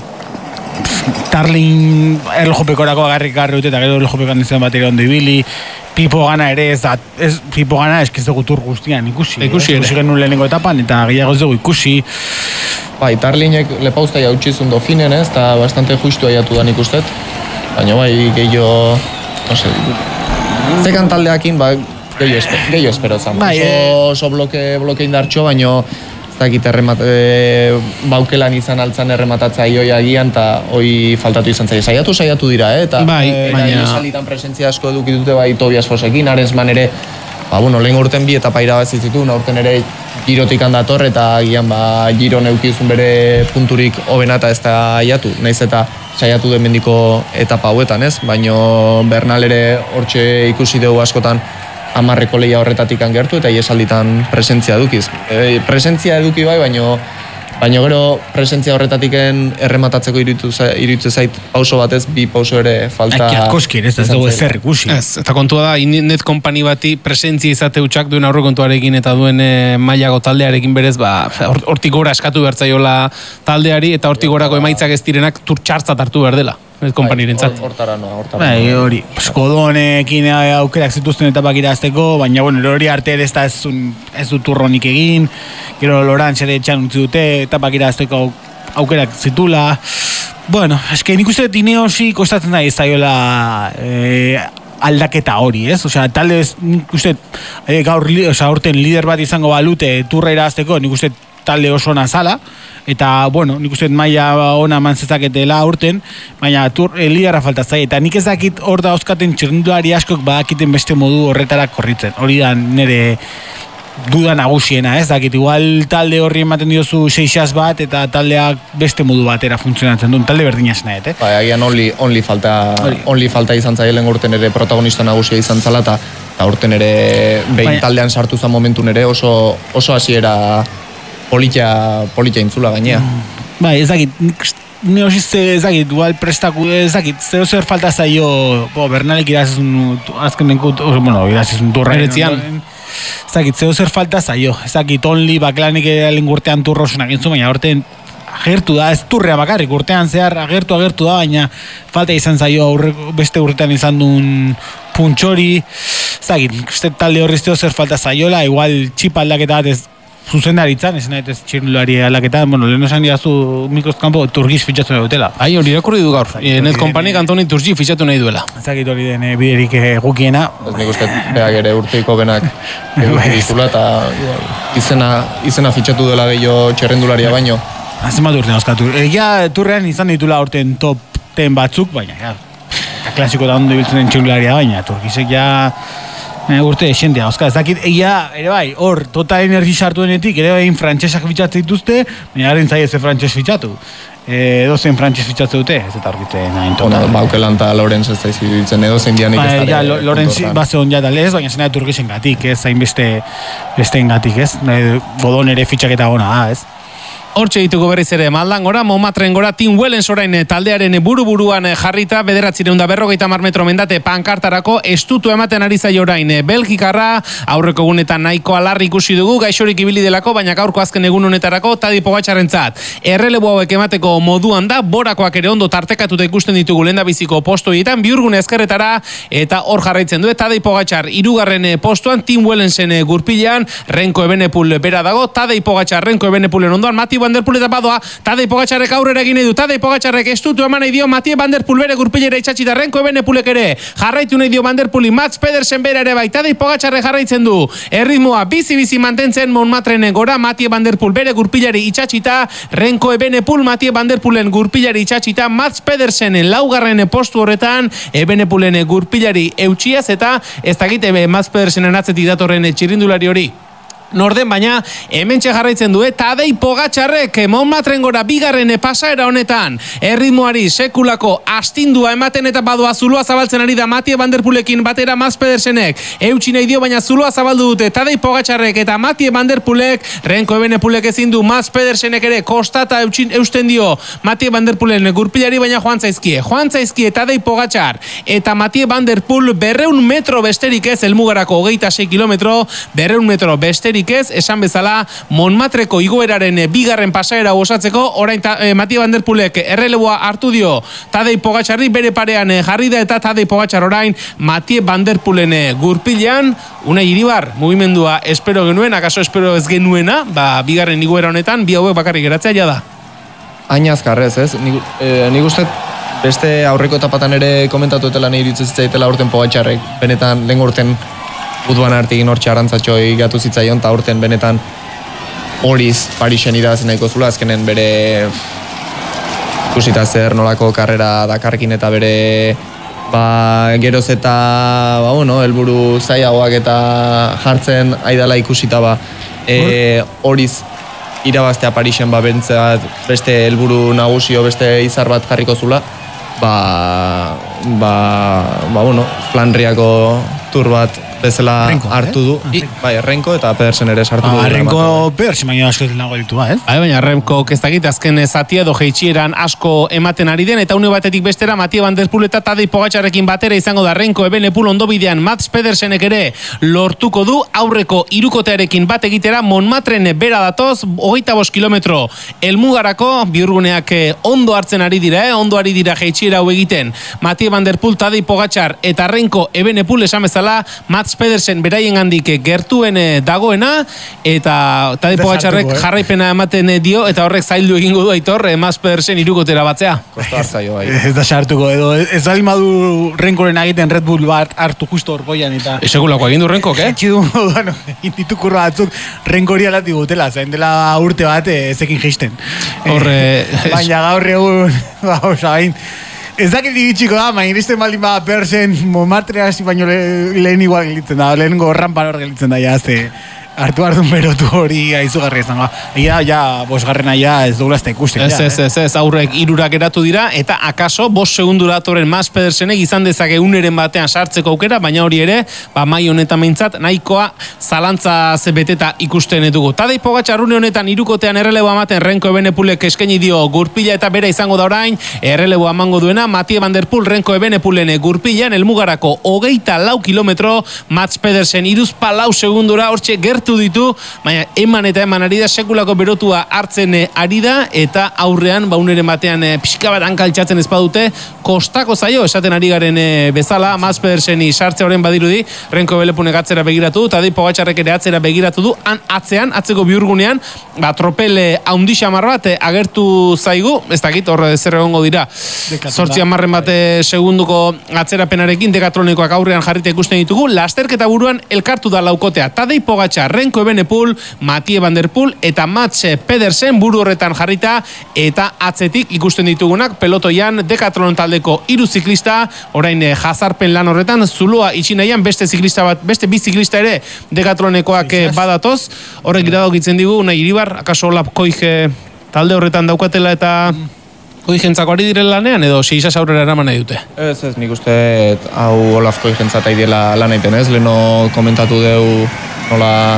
Tarlin erlojopekorako agarrik garri dute, eta gero erlojopekoan izan bat ere ondo ibili, Pipo gana ere ez da, ez, Pipo gana eskiz dugu tur guztian ikusi. Ikusi ere. Ikusi genuen lehenengo etapan, eta gehiago ez dugu ikusi. Bai, Tarlinek lepauzta jautxizun dofinen ez, eta bastante justu aiatu da nik ustet. Baina bai, gehiago, no sé, zekan taldeakin, ba, gehiago espero, gehiago espero zan. Bai, oso, oso bloke, bloke indartxo, baina ez dakit erremat, e, baukelan izan altzan errematatza ioi agian, eta hoi faltatu izan zaila. Saiatu, saiatu dira, eh? Eta, bai, e, baina... Salitan presentzia asko edukitute bai Tobias Fossekin, Arensman ere, ba, bueno, lehen urten bi etapa irabazi zituen, aurten ere girotik handator, eta agian, ba, giro neukizun bere punturik hobena eta ez da aiatu, naiz eta saiatu den mendiko etapa hauetan, ez? Baina Bernal ere hortxe ikusi dugu askotan, amarreko lehia horretatik gertu eta iesalditan presentzia edukiz. E, presentzia eduki bai, baino, baino gero presentzia horretatiken errematatzeko iruditu zait pauso batez, bi pauso ere falta... Aki akoski, ez dugu ezer ikusi. Ez, eta kontua da, net kompani bati presentzia izate utxak duen aurrekontuarekin eta duen e, mailago taldearekin berez, ba, hortik gora eskatu bertzaiola taldeari, eta hortik gorako emaitzak ez direnak turtxartzat hartu behar dela. Ez konpanirentzat. Hortara noa, hortara noa. Bai, hori, Godonekin aukerak zituzten etapak irazteko, baina, bueno, hori arte ere ez da ez du turronik egin, gero Lorantz ere etxan utzi dute, etapak irazteko aukerak zitula. Bueno, eske nik uste Ineosi kostatzen da ez zaiola e, aldaketa hori, ez? Osea, talde nik uste e, gaur, osea, aurten lider bat izango balute turra irazteko, nik uste talde oso nazala, eta, bueno, nik uste maila ona eman zezaketela aurten, baina tur, e, liderra falta zai, eta nik ez dakit hor da oskaten txirrindulari askok badakiten beste modu horretara korritzen, hori da nire duda nagusiena, ez dakit, igual talde horri ematen diozu seixas bat, eta taldeak beste modu batera funtzionatzen duen, talde berdina esnaet, eh? Ba, agian only, only, falta, only falta izan zailen urten ere protagonista nagusia izan zala, eta urten ere behin taldean sartu zan momentun ere oso, oso hasiera politia, politia intzula gainea. Mm, bai, ez dakit, ne hori ez dakit, igual prestaku, ez dakit, zeo zer falta zaio, bo, Bernalek irazizun, azken denkut, bueno, irazizun turra. Eretzian. Ez dakit, zeo zer falta zaio, ez dakit, onli baklanik eren urtean turrosunak egin zu, baina urtean agertu da, ez turrea bakarrik, urtean zehar agertu agertu da, baina falta izan zaio aurre, beste urtean izan duen puntxori, ez dakit, uste talde horri zeo zer falta zaiola, igual txipa aldaketa bat ez zuzendaritzan, ez nahi ez txirrindulari aldaketa, bueno, lehen esan diazu mikroskampo Turgiz fitxatu nahi dutela. Ai, hori irakurri du gaur, Net Kompanik Antoni Turgi fitxatu nahi duela. Ez dakit hori den eh, biderik egukiena. Ez nik uste beak ere urteiko benak ditula, eta izena, izena fitxatu dela gehiago txerrendularia baino. Hazen bat urtean oskatu. Egia turrean izan ditula urten top ten batzuk, baina, ja, klasiko da ondo ibiltzen den txirrindularia baina, Turgizek ja urte esentia, oska, ez dakit, egia, ere bai, hor, total energi sartu denetik, ere bai, frantsesak fitxatzen dituzte, baina haren zai ez frantses fitxatu. E, edozen frantses fitxatze dute, ez eta horkite nahin total. Bueno, Baukelan eta Lorenz ez da iziditzen, edozen dianik ez dara. Ja, Lorenz base hon jata lez, baina zena Turgizen gatik, ez, zain beste, besteen gatik, ez, Godon ere fitxaketa gona da, ez. Hortxe dituko berriz ere maldan gora, Montmartren gora, Tim Wellens orain taldearen buru-buruan jarrita, bederatzireun da berrogeita mar metro mendate pankartarako estutu ematen ari zaio orain. Belgikarra, aurreko egunetan nahiko alarri ikusi dugu, gaixorik ibili delako, baina gaurko azken egun honetarako Tadej Pogačarrentzat. Errelebo hauek emateko moduan da, borakoak ere ondo tartekatuta ikusten ditugu lehendabiziko postoietan, Biurgune ezkerretara, eta hor jarraitzen du, Tadej Pogačar hirugarren postuan, Tim Wellensen gurpilean, Renko Ebenepul bera dago, Tadej Pogačar Renko Ebenepulen ondoan, Mati Van der Poel eta badoa, Tadej Pogačarrek aurrera egin nahi du, Tadej Pogačarrek estutu eman nahi dio, Mathieu Van der Poel bere gurpilera itxatxita, Renko Ebenepulek ere jarraitu nahi dio Van der Poeli, Mats Pedersen bere ere bai, Tadej Pogačarrek jarraitzen du, erritmoa bizi-bizi mantentzen Montmartren gora, Mathieu Van der Poel bere gurpilari itxatxita, Renko Ebenepul, Mathieu Van der Poelen gurpilari itxatxita, Mats Pedersenen laugarren postu horretan, Ebenepulen gurpilari eutxiaz eta ez dakite Mats Pedersenen atzetik datorren txirrindulari hori. Norden, baina hementxe jarraitzen du, Tadej Pogačarrek Montmartren gora bigarren pasaera honetan erritmoari sekulako astindua ematen eta badoa zuloa zabaltzen ari da Mathieu Van der Poelekin batera Mats Pedersenek eutsi nahi dio, baina zuloa zabaldu dute Tadej Pogačarrek eta Mathieu Van der Poelek, Renko Ebenepulek ezin du, Mats Pedersenek ere kostata eutxin, eusten dio Mathieu Van der Poelen gurpilari, baina joan zaizkie joan zaizkie Tadej Pogačar eta Mathieu Van der Poel berreun metro besterik ez, helmugarako hogeita sei kilometro, berreun metro besterik ez, esan bezala Montmartreko igoeraren bigarren pasaera osatzeko, orain ta, eh, Mathieu Van der Poelek erreleboa hartu dio Tadej Pogačarri bere parean jarri da, eta Tadej Pogačar orain Mathieu Van der Poelen gurpilean. Unai Iribar, mugimendua espero genuen, akaso espero ez genuena, ba, bigarren igoera honetan, bi hauek bakarrik geratzea ja da. Hain azkarrez, ez? Nik, eh, nik uste beste aurreko etapatan ere komentatu etela nahi iritzen zitzaitela urten Pogačarrek, benetan lehen urten Buduan artikin hortxe arantzatxoi gatu zitzaion, eta urten benetan horiz Parisen irabazi nahiko zula, azkenen bere ikusita zer nolako karrera dakarkin eta bere ba, geroz eta ba, bueno, helburu zailagoak eta jartzen aidala ikusita ba, e, horiz irabaztea Parisen ba, bentzat beste helburu nagusio, beste izar bat jarriko zula, ba, ba, ba bueno, Flandriako tur bat bezala Renko, hartu du, eh? Bai, Renko eta Pedersen ere sartu ah, du. Renko Pedersen baina asko nago ditu ba, ez? Bai, baina Renko ez dakit azken zatia edo jeitxieran asko ematen ari den, eta une batetik bestera Mathieu Van der Poel eta Tadej Pogačarrekin batera izango da Renko Ebenepul ondobidean, Mats Pedersenek ere lortuko du aurreko hirukotearekin bat egitera, Montmartren bera datoz, hogeita bost kilometro helmugarako, Biurguneak ondo hartzen ari dira, eh? ondo ari dira jeitxiera hau egiten, Mathieu Van der Poel, Tadej Pogačar eta Renko Ebenepul esan bezala, Mats Mats Pedersen beraien handik gertuen dagoena, eta Tadej Pogačarrek jarraipena ematen dio, eta horrek zaildu egingo du Aitor, Mats Pedersen irukotera batzea. Kosta zaio, bai. Ez da sartuko, edo ez alimadu Renkoren egiten Red Bull bat hartu justo orgoian, eta... Esekulako egin du Renkok, eh? Etxidu, bueno, inditukurra batzuk Renkori alati gutela, zain dela urte bat ezekin geisten. Horre... Baina gaur egun, ba, osa, bain... Ez dakit iritsiko da, main iristen baldin ba Pedersen Montmartre hasi baino lehen igual gelitzen da, lehen gorrampan hor gelitzen da, ja, azte hartu hartu berotu hori aizugarri ezan. Ia, ja, bosgarrena ja ez dugula ez da ikusten. Ez, ez, ez, ez, aurrek irurak eratu dira, eta akaso, bost segundura atoren Mats Pedersenek izan dezake uneren batean sartzeko aukera, baina hori ere, ba, mai honetan meintzat, nahikoa zalantza zebeteta ikusten dugu. Tadej Pogačar une honetan irukotean erreleboa ematen Renko Ebenepulek eskaini dio gurpila eta bera izango da orain, erreleboa emango duena, Mathieu van der Poel Renko Ebenepulen gurpilan, elmugarako hogeita lau kilometro, Mats Pedersen iruzpa lau segundura, hortxe gertu ditu, baina eman eta eman ari da, sekulako berotua hartzen ari da, eta aurrean, ba uneren batean pixka bat hankaltxatzen ez badute, kostako zaio, esaten ari garen bezala, Mats Pederseni sartze horren badirudi, Renko Ebenepunek atzera begiratu du, Tadej Pogačarrek ere atzera begiratu du, han atzean, atzeko bihurgunean, ba tropel haundi xamar bat agertu zaigu, ez dakit, horre zer egongo dira, zortzi hamarren bat segunduko atzerapenarekin, Decathlonikoak aurrean jarrita ikusten ditugu, lasterketa buruan elkartu da laukotea, Tadej Pogačar, Renko Ebenepul, Mathieu van der Poel eta Mats Pedersen buru horretan jarrita, eta atzetik ikusten ditugunak pelotoian Decathlon taldeko hiru ziklista, orain jazarpen lan horretan, zuloa itxi nahian beste ziklista bat, beste bi ziklista ere Decathlonekoak badatoz, horrek iradokitzen digu, nahi Iribar, akaso Olaf Koig talde horretan daukatela eta Koigentzako ari direla lanean, edo seixas aurrera eraman nahi dute? Ez, ez, nik uste hau Olaf Koigentzat ari dela lan egiten, ez? Leno komentatu deu nola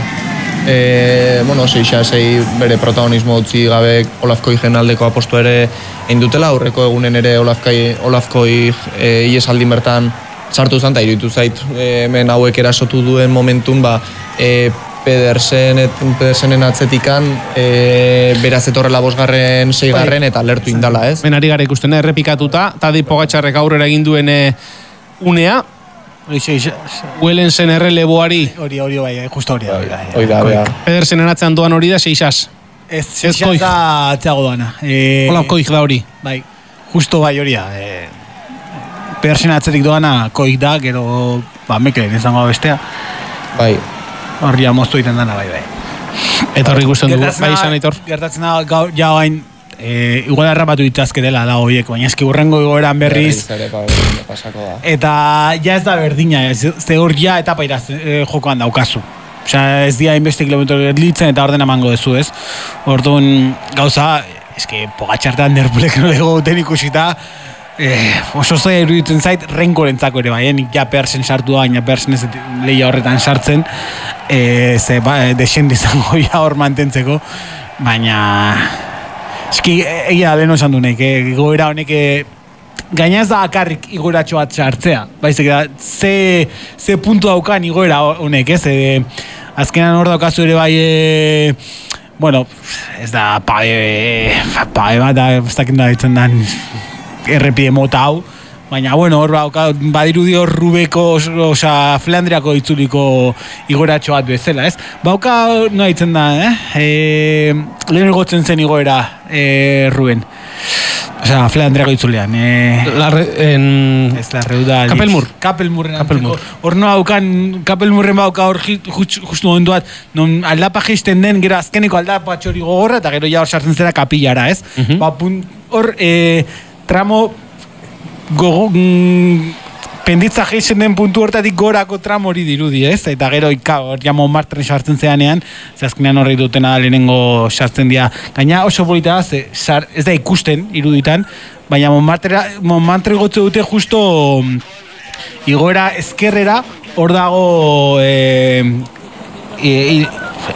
e, bueno, seixasei bere protagonismo utzi gabe Olaf Koigen aldeko apostu ere egin dutela, aurreko egunen ere Olaf, Olaf Koig e, iesaldin bertan sartu zen, eta iruditu zait e, hemen hauek erasotu duen momentun, ba, e, Pedersen, et, Pedersenen atzetikan e, beraz etorrela bosgarren, seigarren eta lertu indala, ez? Menari gara ikusten, errepikatuta, Tadej Pogačarrek aurrera egin duen unea, Welensen erreleboari. Hori, hori, bai, justo hori. Hori da, bai. Pedersenen atzean doan hori da, seixas. Ez, seixas da atzeago doana. Olaf Koig da hori. Bai, justo bai hori da. Pedersen atzetik doana Koig da, gero, ba, mekelen izango bestea. Bai. Horria moztu egiten dana, bai, bai. Eta horri ikusten dugu, bai izan Aitor. Gertatzen da, gaur, ja hain, e, igual errapatu ditzazketela da horiek, baina eski urrengo igoeran berriz. Eta ja ez da berdina, ze hor ja etapa iraz e, jokoan daukazu. Osea, ez dia inbeste kilometro gerlitzen eta orden emango dezu, ez? Orduan, gauza, eski Pogačartan derpulek nolego duten ikusita, Eh, oso zaila iruditzen zait Renkorentzako ere bai, nik ja Pedersen sartu da, baina Pedersen ez lehia horretan sartzen, eh, ze ba, desend izango ja hor mantentzeko, baina eski egia lehen osan du nek, eh, goera honek gaina ez da akarrik igoeratxo bat sartzea, baizik da, ze, ze puntu daukan igoera honek, ez, eh, azkenan hor daukazu ere bai, eh, bueno, ez da pae, pae bat da, ez dakit da ditzen da, errepide mota hau, baina, bueno, hor badirudi hor Rubeko, oza, Flandriako itzuliko igoeratxo bat bezala, ez? Bauka, no haitzen da, eh? E, lehen egotzen zen igoera, e, Ruben. Oza, Flandriako itzulean. E, Larre, en... Ez larreu da... Kapelmur. Kapelmurren. Kapelmur. Hor no haukan, Kapelmurren bauka hor justu momentu bat, non aldapa geisten den, gero azkeneko aldapa txori gogorra, eta gero ja hor sartzen zera kapillara, ez? Uh-huh. Ba, punt, hor, e, tramo gogo, mm, penditza geisen den puntu hortatik gorako tramo hori dirudi, ez? Eta gero ika, hor ja Montmartre sartzen zeanean, zazkenean horrek dutena lehenengo sartzen dira. Gaina oso polita da, ze, sar, ez da ikusten iruditan, baina Montmartre, Montmartre gotze dute justo igoera ezkerrera, hor dago e, e, e,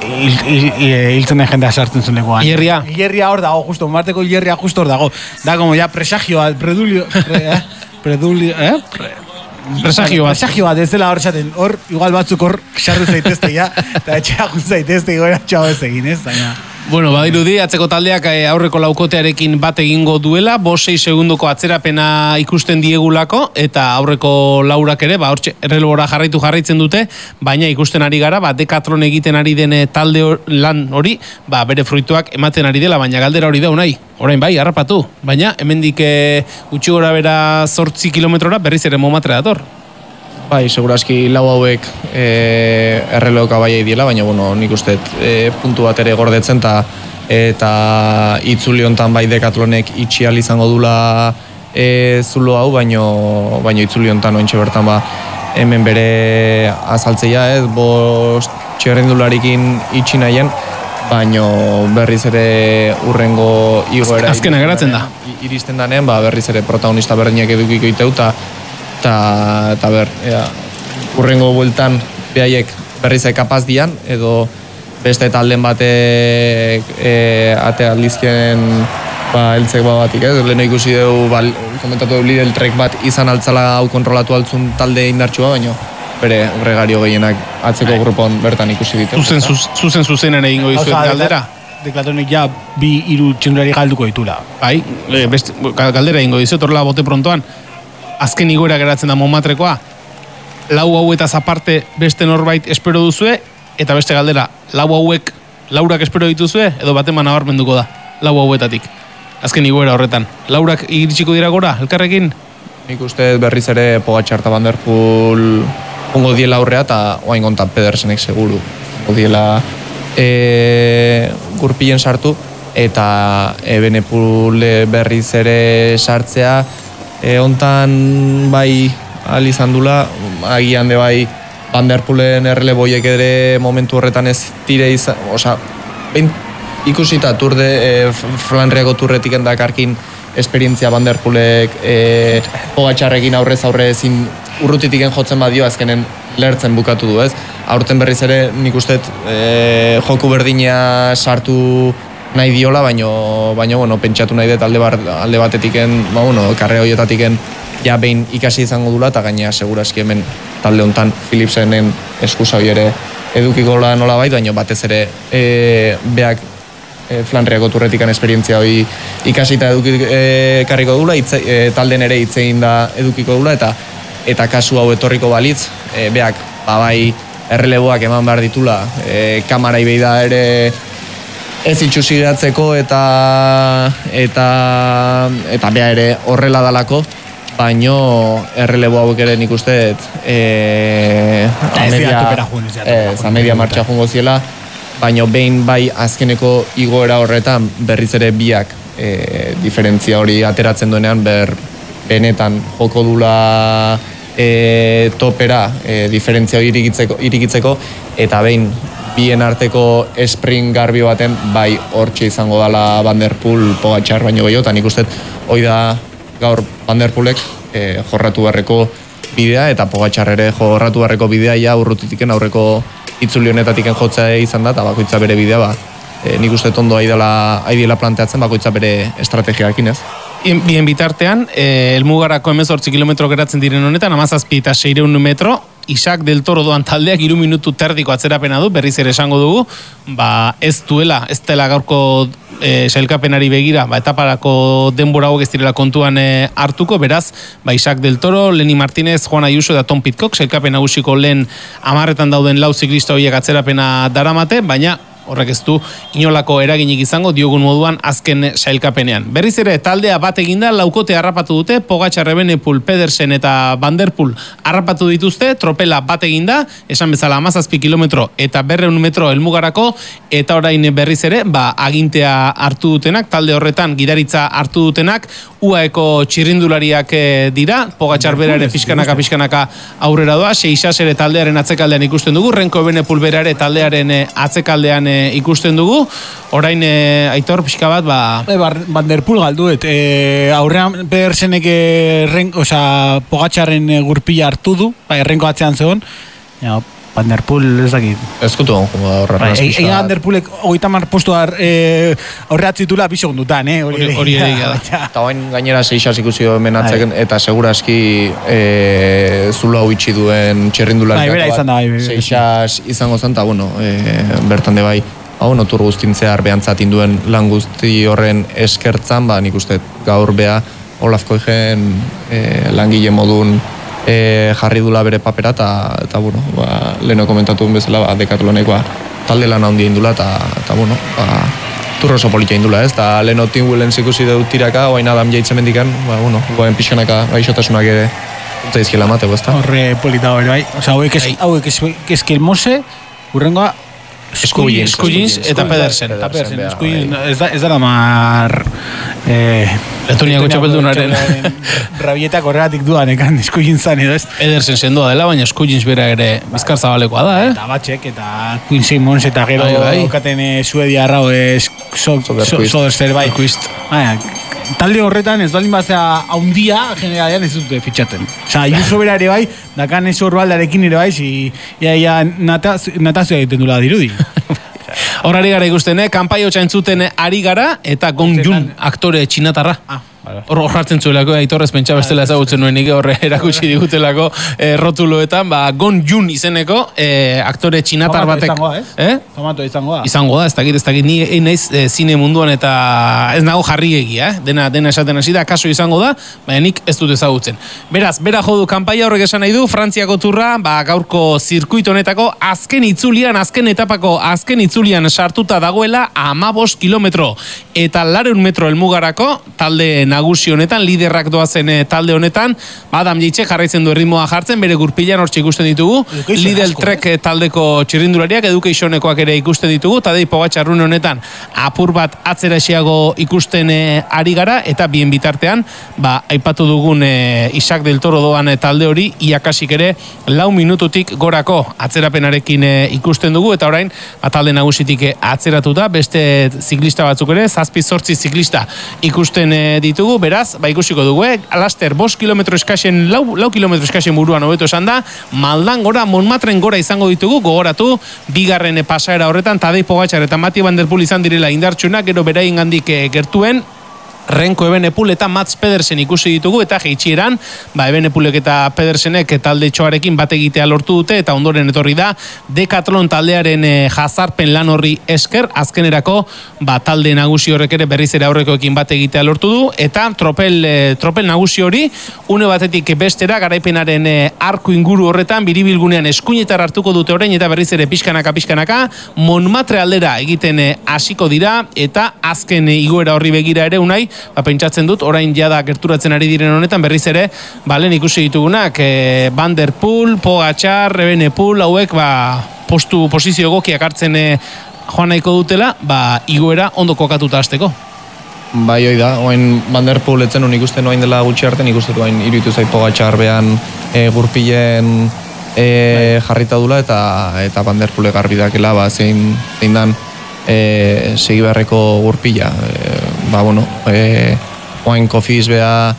hiltzen den jendea sartzen zuen legoan. Hierria. Hierria hor dago, justo, Marteko hierria justo hor dago. Da, como ya presagio bat, predulio, pre, eh? predulio, eh? Pre, presagio bat. Presagio bat, ez dela hor esaten, hor, igual batzuk hor sartu zaitezte, ja, eta etxea jun zaitezte, igoera txago ez egin, ez? Baina, Bueno, badirudi, atzeko taldeak aurreko laukotearekin bat egingo duela, bost sei segundoko atzerapena ikusten diegulako, eta aurreko laurak ere, ba, hortxe, errelbora jarraitu jarraitzen dute, baina ikusten ari gara, ba, Decathlon egiten ari den talde or, lan hori, ba, bere fruituak ematen ari dela, baina galdera hori da unai, orain bai, harrapatu, baina hemendik e, utxi gora bera zortzi kilometrora berriz ere momatra dator. Bai, seguraski lau hauek e, erreloka bai diela, baina bueno, nik uste e, puntu bat ere gordetzen ta, eta itzuli hontan bai Decathlonek itxial izango dula e, zulo hau, baino, baino itzuli hontan ointxe bertan ba hemen bere azaltzeia, ez, bost txerrendularikin itxi nahien, baino berriz ere urrengo igoera azkena geratzen da. Iristen danean, ba, berriz ere protagonista berdinak edukiko iteu, eta eta ta ber, ea, urrengo bueltan behaiek berriz kapaz dian, edo beste talden batek e, ate aldizken ba, eltzek ba batik, ez? Lehen ikusi dugu, ba, komentatu dugu Lidl Trek bat izan altzala hau kontrolatu altzun talde indartsua, baino bere gregario gehienak atzeko grupon bertan ikusi ditu. Zuzen, zuz, zuzen zuzen ere ingo dizuet galdera? Decathlonic ja bi hiru txendulari galduko ditula. Bai, e, beste, galdera ingo dizuet, horrela bote prontoan. Azken igoera geratzen da Montmartrekoa, lau hauetaz aparte beste norbait espero duzue, eta beste galdera, lau hauek, laurak espero dituzue, edo bateman nabarmenduko da, lau hauetatik. Azken igoera horretan. Laurak iritsiko dira gora, elkarrekin? Nik uste berriz ere Pogačar eta Van der Poel ongo diela aurrea, eta oain gontan Pedersenek seguru. Ongo diela e, gurpillen sartu, eta Evenepoel berriz ere sartzea, E, ontan bai ahal izan dula, agian de bai Van der Poelen erreleboiek ere momentu horretan ez tire izan, oza, behin ikusita turde, e, Flandriako turretik endakarkin esperientzia Van der Poelek e, Pogačarrekin aurrez aurre ezin urrutitiken jotzen badio azkenen lertzen bukatu du, ez? Aurten berriz ere nik uste e, joku berdina sartu nahi diola, baino, baino bueno, pentsatu nahi dut alde, bar, alde batetiken, ba, bueno, karre horietatiken ja behin ikasi izango dula, eta gaina seguraski hemen talde hontan Philipsenen eskusa hori ere edukiko nola bai, baino batez ere e, beak e, Flandriako turretikan esperientzia hori ikasita edukiko e, karriko dula, itze, e, talden ere hitzein da edukiko dula, eta eta kasu hau etorriko balitz, e, beak ba, bai erreleboak eman behar ditula, e, kamarai behi da ere ez itxusigatzeko eta eta eta bea ere horrela dalako, baino errelebo hauek ere nik uste e, a media martxa jungo ziela, baino behin bai azkeneko igoera horretan berriz ere biak e, diferentzia hori ateratzen duenean ber benetan joko dula e, topera e, diferentzia hori irikitzeko, irikitzeko eta behin bien arteko sprint garbi baten bai hortxe izango dela Van der Poel Pogačar baino gehiago, eta nik uste hoi da gaur Van der Poelek e, jorratu beharreko bidea, eta Pogačar ere jorratu beharreko bidea ja urrutitiken aurreko itzuli honetatiken jotzea izan da, eta bakoitza bere bidea ba, e, nik uste ondo aidela planteatzen bakoitza bere estrategiakin, ez? Bien bitartean, eh, elmugarako hemezortzi kilometro geratzen diren honetan, amazazpi eta seireun metro, Isaac del Toro doan taldeak hiru minutu terdiko atzerapena du, berriz ere esango dugu, ba ez duela, ez dela gaurko e, sailkapenari begira, ba etaparako denbora hauek ez direla kontuan e, hartuko, beraz, ba Isaac del Toro, Lenny Martínez, Juan Ayuso eta Tom Pidcock, sailkapen nagusiko lehen hamarretan dauden lau ziklista horiek atzerapena daramate, baina horrek ez du inolako eraginik izango diogun moduan azken sailkapenean. Berriz ere taldea bat eginda, laukote harrapatu dute, Pogačar, Evenepoel, Pedersen eta Van der Poel harrapatu dituzte, tropela bat eginda, esan bezala hamazazpi kilometro eta berrehun metro helmugarako, eta orain berriz ere, ba, agintea hartu dutenak, talde horretan gidaritza hartu dutenak, U A Eko txirrindulariak dira, Pogačar bera ere pixkanaka pixkanaka aurrera doa, Seixas ere taldearen atzekaldean ikusten dugu, Renko Evenepoel bera ere taldearen atzekaldean ikusten dugu, orain e, Aitor pixka bat, ba... E, Van der Poel galduet, e, aurrean Pedersenek erren, oza, Pogačarren gurpila hartu du, ba, errenko atzean zegoen, ja, Van der Poel ez dakit. Ezkutu hongo horra. Egin Van der Poelek hogeita hamar postu horreatzitula bi segundutan, eh? Hori egia da. Eta bain gainera Seixas ikusi hemen atzeken, eta seguraski e, zulo hau itxi duen txerrindulari. Bai, bera izan da, bai. Seixas izango zen, eta bueno, e, bertan de bai hau notur guztintzear behantzatin duen lan guzti horren eskertzan, ba, nik uste gaur beha Olaf Koigen e, langile modun e, jarri dula bere papera, eta, eta bueno, ba, leheno komentatu bezala, ba, Decathloneko talde lan handia indula, eta, eta bueno, ba, turro oso politia indula, ez? Eta leheno Tim Willens ikusi dut tiraka, oain Adam Yates mendikan, ba, bueno, goen pixkanaka gaixotasunak ere zaizkila mateko, ez da? Horre polita hori, bai. Osa, hauek ez, hauek ez, eskel Mose, urrengoa, Skujins, Skujins eta Pedersen. Eta Pedersen, Skujins, ez da, ez da mar... Eh, Letoniako txapeldunaren. Rabietak horregatik duan, ekan, Skujins zan edo, ez? Pedersen sendoa dela, baina Skujins bera ere bizkar zabalekoa da, eh? Eta Batxek, eta Quinn Simmons, eta gero okaten Suedia arrao, Soderster, bai. Talde horretan ez baldin bazea haundia generalean ez dute fitxaten. Osa, Ayuso bera ere bai, dakan ez horbaldarekin ere bai, si, ia, ia, natazioa egiten dula dirudi. Horari gara ikusten, eh? Kanpai hotxa entzuten ari gara, eta Gong Jun, aktore txinatarra. Ah. Hor jartzen zuelako, aitorrez pentsa bestela ezagutzen nuen nik horre erakutsi digutelako e, rotuloetan, ba, Gon Jun izeneko e, aktore txinatar batek. Izangoa, ez? Eh? Tomato izangoa. Izango da, ez dakit, ez dakit, ni egin naiz e, zine munduan eta ez nago jarri egia, eh? Dena, dena esaten hasi da, kaso izango da, baina nik ez dut ezagutzen. Beraz, bera jodu kanpaia horrek esan nahi du, Frantziako turra, ba, gaurko zirkuito honetako azken itzulian, azken etapako azken itzulian sartuta dagoela hamabost kilometro eta lareun metro helmugarako talde nagusi honetan, liderrak doazen talde honetan, Adam Yates jarraitzen du erritmoa jartzen, bere gurpilan hortxe ikusten ditugu, Lidl Trek taldeko txirrindulariak, Educationekoak ere ikusten ditugu, Tadej Pogačar rune honetan apur bat atzera esiago ikusten e, ari gara, eta bien bitartean, ba, aipatu dugun e, Isaac del Toro doan e, talde hori, iakasik ere lau minututik gorako atzerapenarekin e, ikusten dugu, eta orain, ba, talde nagusitik e, atzeratuta, beste ziklista batzuk ere, zazpi zortzi ziklista ikusten e, ditugu, beraz, ba ikusiko dugu, eh? Laster, bost kilometro eskasen, lau, lau kilometro eskasen buruan hobeto esan da, Maldan gora, Montmartren gora izango ditugu, gogoratu, bigarren pasaera horretan, Tadej Pogačar eta Mathieu van der Poel izan direla indartsunak, gero beraien gandik gertuen, Renko Ebenepul eta Mats Pedersen ikusi ditugu, eta jeitxieran, ba Ebenepulek eta Pedersenek talde txoarekin bat egitea lortu dute, eta ondoren etorri da Decathlon taldearen e, jazarpen lan horri esker, azkenerako ba, talde nagusi horrek ere berriz ere aurrekoekin bat egitea lortu du, eta tropel, e, tropel nagusi hori, une batetik bestera, garaipenaren e, arku inguru horretan, biribilgunean eskuinetar hartuko dute orain, eta berriz ere pixkanaka, pixkanaka, Montmartre aldera egiten e, hasiko dira, eta azken e, igoera horri begira ere unai, ba, pentsatzen dut, orain jada gerturatzen ari diren honetan, berriz ere, balen ikusi ditugunak, e, Van der Poel, Pogačar, Ebenepul, hauek, ba, postu, posizio egokiak hartzen e, joan nahiko dutela, ba, igoera ondo kokatuta hasteko. Bai, hoi da, oain Van der Poel etzen hon ikusten oain dela gutxi arte, nik uste oain iruditu zait Pogačar behan e, gurpilen e, jarrita dula, eta, eta Van der Poel garbi dakela, ba, zein, zein dan, e, segi beharreko gurpila. E, ba, bueno, e, oain kofiz beha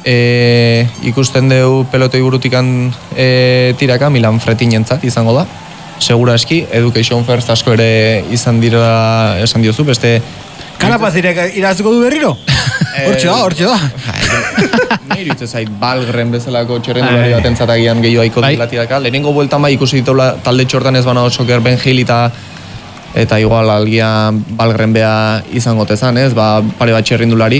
e, ikusten deu pelotoi burutikan e, tiraka, Milan Fretinentzat izango da. Segura eski, Education First asko ere izan dira, esan diozu, beste... Kalapaz iraziko du berriro? Hortxe da, hortxe da. Nire iruditzen zait, Balgren bezalako txerrendulari bat entzatagian gehiago aiko dut latiraka. Lehenengo bueltan bai ikusi ditula talde txortan ez bana oso Ben Hill eta eta igual algian Balgren beha izango tezan, ez, ba, pare bat txerrindulari.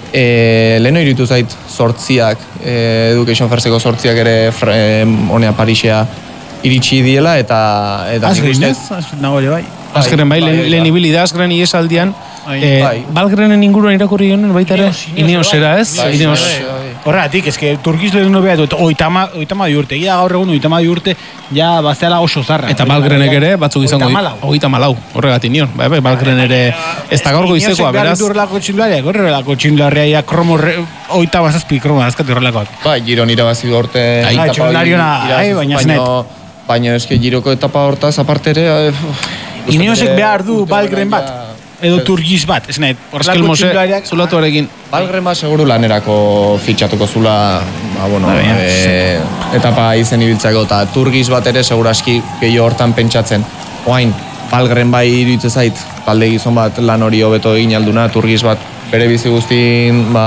E, Leheno iruditu zait sortziak, e, Education Firsteko sortziak ere fre, honea Parisea iritsi diela, eta... eta Azgren, ez? Azgren nago bai. Azgren bai, lehen ibili da, Azgren iesaldian, Balgrenen inguruan irakurri jonen baita ere, Ineos era, ez? Ineos. Horregatik, eske Turkiz lehen nobea dut, oitama diurte, gira gaur egun oitama diurte, ja bazteala oso zarra. Eta Balgrenek ere, batzuk izango oita malau, horregatik nion. Balgren ere, ez da gaur goizekoa, beraz. Ineosek behar ditu horrelako horrelako txindlarria, kromo, oita bazazpi kromo, azkatu horrelakoak. Bai, Giron irabazi du horte. Baina Baina eske Giroko etapa hortaz aparte ere... Ineosek behar du Balgren bat. Edo Turkiz bat, ez nahi, horrelako txindlariak... Zulatuarekin. Balgren bat seguru lanerako fitxatuko zula, ba, bueno, e, etapa izen ibiltzeko, eta Turkiz bat ere seguraski gehiago hortan pentsatzen. Oain, Balgren bai iruditzen zait, talde gizon bat lan hori hobeto egin alduna, Turkiz bat bere bizi guztin, ba,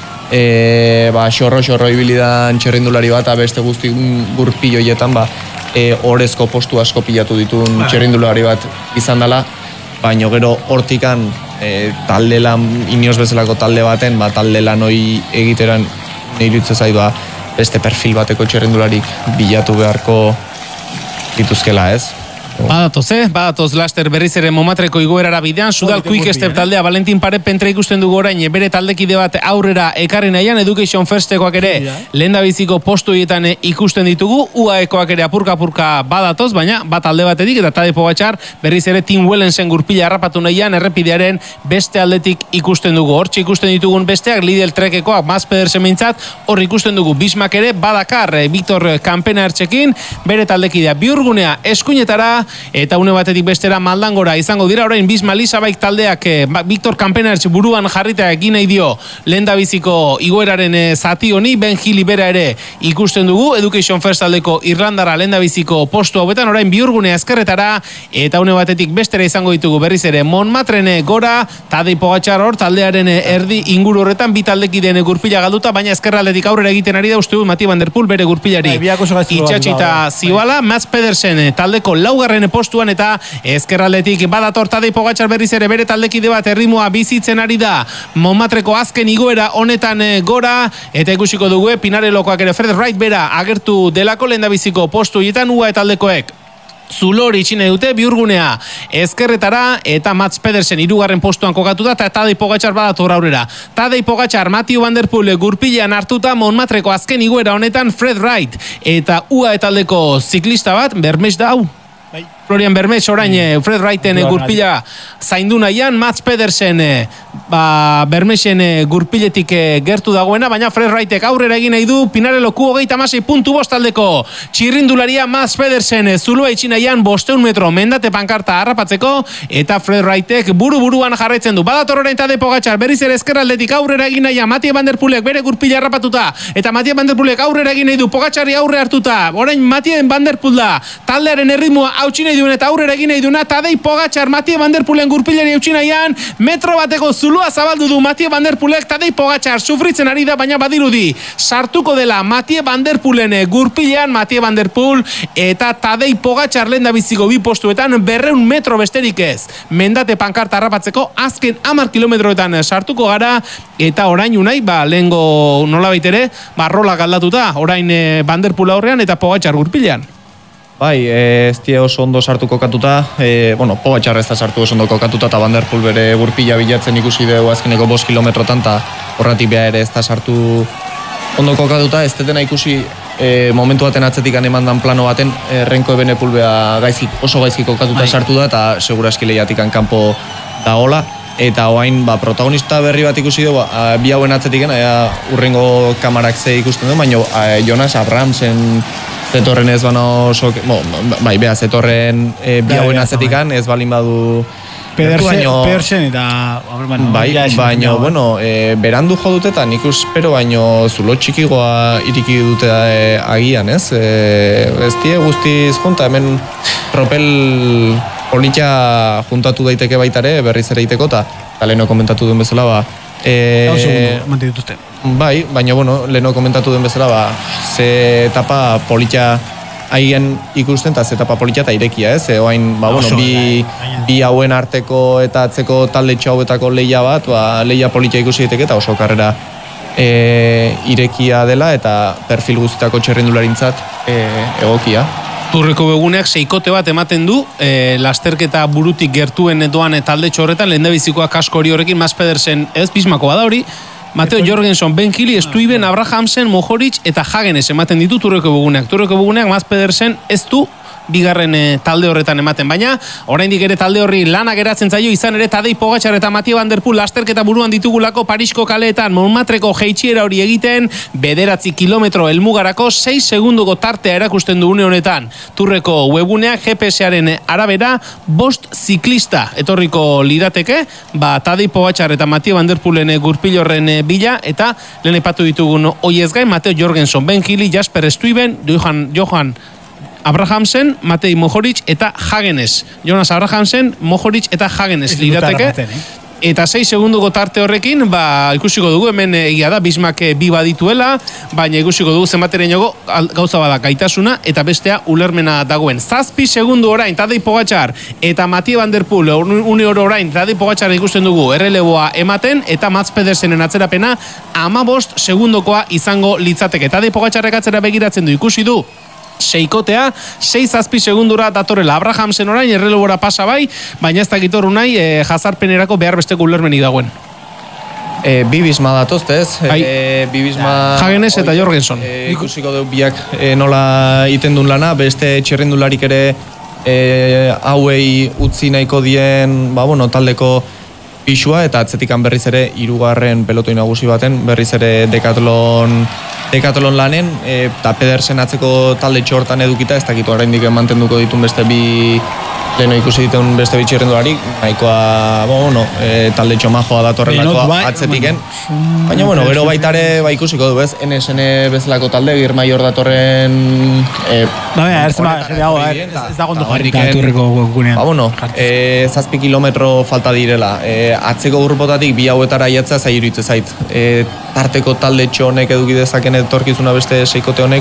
e, ba, xorro-xorro ibilidan txerrindulari bat, beste guzti gurpilloietan, ba, e, orezko postu asko pilatu ditun txerrindulari bat izan dela, baino gero hortikan e, talde lan, inoz bezalako talde baten, ba, talde lan hoi egiteran nirutze zaitu ba, beste perfil bateko txerrendularik bilatu beharko dituzkela, ez? Badatoz, eh? Badatoz, laster berriz ere Momatreko igoerara bidean, Sudal Quick Step taldea, Valentin Pare Pentra ikusten dugu orain, bere taldekide bat aurrera ekarri nahian, Education Firstekoak ere lehendabiziko postuetan ikusten ditugu, U A Ekoak ere apurka-apurka badatoz, baina bat alde batetik, eta Tade Pogačar berriz ere Tim Wellensen gurpila harrapatu nahian, errepidearen beste aldetik ikusten dugu. Hortxe ikusten ditugun besteak, Lidl Trekekoak, Mats Pedersen mintzat, hor ikusten dugu, Bismak ere badakar, Victor Campena ertxekin, bere taldekidea biurgunea eskuinetara, eta une batetik bestera Maldangora izango dira, orain Bisma Lisabaik taldeak eh, Victor Campenertz buruan jarrita egin nahi dio lehendabiziko igoeraren eh, zati honi, Ben Healy bera ere ikusten dugu, Education First taldeko Irlandara lehendabiziko postu hauetan, orain biurgunea ezkerretara, eta une batetik bestera izango ditugu berriz ere Montmartre gora, Tadej Pogačar hor taldearen erdi inguru horretan, bi taldekideen gurpila galduta, baina ezkerraldetik aurrera egiten ari da, uste du Mati Van Der Poel bere gurpilari itxatxita zibala, Mats Pedersen taldeko laugarren postuan, eta ezkerraldetik badator Tadej Pogačar berriz ere bere taldekide bat erritmoa bizitzen ari da Montmartreko azken igoera honetan gora, eta ikusiko dugu Pinarelokoak ere Fred Wright bera agertu delako lehendabiziko postu hietan, U A E taldekoek Zulori itxine dute, biurgunea ezkerretara, eta Mats Pedersen hirugarren postuan kokatuta, eta Tadej Pogačar badator aurrera. Tadej Pogačar, Mathieu Van Der Poel gurpilean hartuta, Montmartreko azken igoera honetan Fred Wright, eta U A E taldeko ziklista bat, Bermes da hau. Florian Bermes orain mm. Fred Wrighten gurpila zaindu nahian, Mats Pedersen ba, Bermesen gurpiletik gertu dagoena, baina Fred Wrightek aurrera egin nahi du, Pinarelloku hogeita hamasei puntu bost taldeko txirrindularia Mats Pedersen zulua itxi nahian bosteun metro mendate pankarta harrapatzeko, eta Fred Wrightek buru-buruan jarraitzen du. Badator orain Tadej Pogačar berriz ere ezkerraldetik aurrera egin nahian, Mathieu Van Der Poelek bere gurpila harrapatuta, eta Mathieu Van Der Poelek aurrera egin nahi du, Pogačarri aurre hartuta, orain Mathieu Van Der Poel da taldearen erritmoa hautsi nahi duen eta aurrera egin nahi duna, Tadej Pogačar Mathieu Van Der Poelen gurpilari eutsi nahian, metro bateko zulua zabaldu du Mathieu Van Der Poelek, Tadej Pogačar sufritzen ari da, baina badirudi sartuko dela Mathieu Van Der Poelen gurpilean, Mathieu Van Der Poel eta Tadej Pogačar lehendabiziko bi postuetan berreun metro besterik ez, mendate pankarta harrapatzeko azken hamar kilometroetan sartuko gara, eta orain unai, ba, lehengo nolabait ere, ba, rola galdatuta, orain eh, Van Der Poel aurrean eta Pogačar gurpilean. Bai, ez die oso ondo sartu kokatuta, e, bueno, Pogačar ez da sartu oso ondo kokatuta, eta Van Der Poel bere gurpila bilatzen ikusi dugu azkeneko bost kilometrotan, eta horretik beha ere ez da sartu ondo kokatuta, ez detena ikusi e, momentu baten atzetik eman dan plano baten, e, Renko Evenepoel beha gaizki, oso gaizki kokatuta Bai. sartu da, eta seguraski lehiatik kanpo dagola, eta oain ba, protagonista berri bat ikusi dugu, ba, bi hauen atzetik, ea, urrengo kamarak ze ikusten du, baina a, Jonas Abramsen zetorren ez bana oso, bo, bai, beha, zetorren e, bi hauen atzetikan, ez balin badu Pedersen eta bai, baino, bueno, e, berandu jo dute eta nik uspero baino zulo txikigoa iriki dute e, agian, ez? E, ez die guztiz junta, hemen tropel polita juntatu daiteke baitare, berriz ere iteko, eta leheno komentatu duen bezala, ba, E, bai, baina bueno, leheno komentatu den bezala, ba, ze etapa polita haien ikusten, eta ze etapa polita eta irekia, ez? E, oain, ba, bueno, bi, bi hauen arteko eta atzeko talde txauetako leia bat, ba, leia polita ikusi daiteke, eta oso karrera e, irekia dela, eta perfil guztietako txerrindularintzat e, egokia. Turreko beguneak seikote bat ematen du, e, lasterketa burutik gertuen doan talde txorretan, lehendabizikoa kasko hori horrekin, Mats Pedersen, ez Bismako bada hori, Mateo Jorgensen, Ben Healy, Stuyven, Abrahamsen, Mohoric eta Hagenes ematen ditu Turreko beguneak. Turreko beguneak Mats Pedersen ez du bigarren e, talde horretan ematen, baina oraindik ere talde horri lana geratzen zaio, izan ere Tadej Pogačar eta Mathieu Van Der Poel lasterketa buruan ditugulako Parisko kaleetan Montmartreko jeitsiera hori egiten, bederatzi kilometro helmugarako sei segundoko tartea erakusten du une honetan. Turreko webguneak G P S-aren arabera bost ziklista etorriko lirateke, ba Tadej Pogačar eta Mathieu Van Der Poelen gurpil horren bila, eta lehen aipatu ditugun hoiez gain Mateo Jorgensen, Ben Healy, Jasper Stuyven, Johan Johan Abrahamsen, Matej Mohoric eta Hagenes. Jonas Abrahamsen, Mohoric eta Hagenes lirateke. eta sei segunduko tarte horrekin, ba, ikusiko dugu, hemen egia da, Bismak bi badituela, baina ikusiko dugu zenbateren jogo gauza bada gaitasuna, eta bestea ulermena dagoen. Zazpi segundu orain, Tadej Pogačar, eta Mathieu van der Poel, une oro orain, Tadej Pogačar ikusten dugu, erreleboa ematen, eta Mats Pedersenen atzerapena, amabost segundokoa izango litzateke. Tadej Pogačarrek atzera begiratzen du, ikusi du, seikotea, sei zazpi segundura datorela. Abrahamsen orain, errelebora pasa bai, baina ez dakitoru nahi, e, jazarpenerako behar besteko ulermenik dagoen. E, bi Bisma datozte ez? E, bi Bisma... Hagenes eta Jorgensen. E, ikusiko du biak e, nola iten duen lana, beste txirrindularik ere e, hauei utzi nahiko dien, ba, bueno, taldeko pisua, eta atzetikan berriz ere hirugarren pelotoi nagusi baten, berriz ere dekatlon dekatlon lanen, eta e, Pedersen atzeko talde txortan edukita, ez dakitu oraindik mantenduko ditun beste bi leheno ikusi ditun beste bi txirrindularik, nahikoa, bueno, e, talde txomajoa datorrelako atzetiken. Baina, bueno, gero baitare, ba, ikusiko du, bez, N S N bezalako talde, Girmaior datorren... E, ba, bera, ez da gondo jarrita turreko gunean. Ba, bueno, e, zazpi kilometro falta direla. E, atzeko grupotatik bi hauetara jatzea zairu zait. E, tarteko talde txonek eduki dezaken etorkizuna beste seikote honek,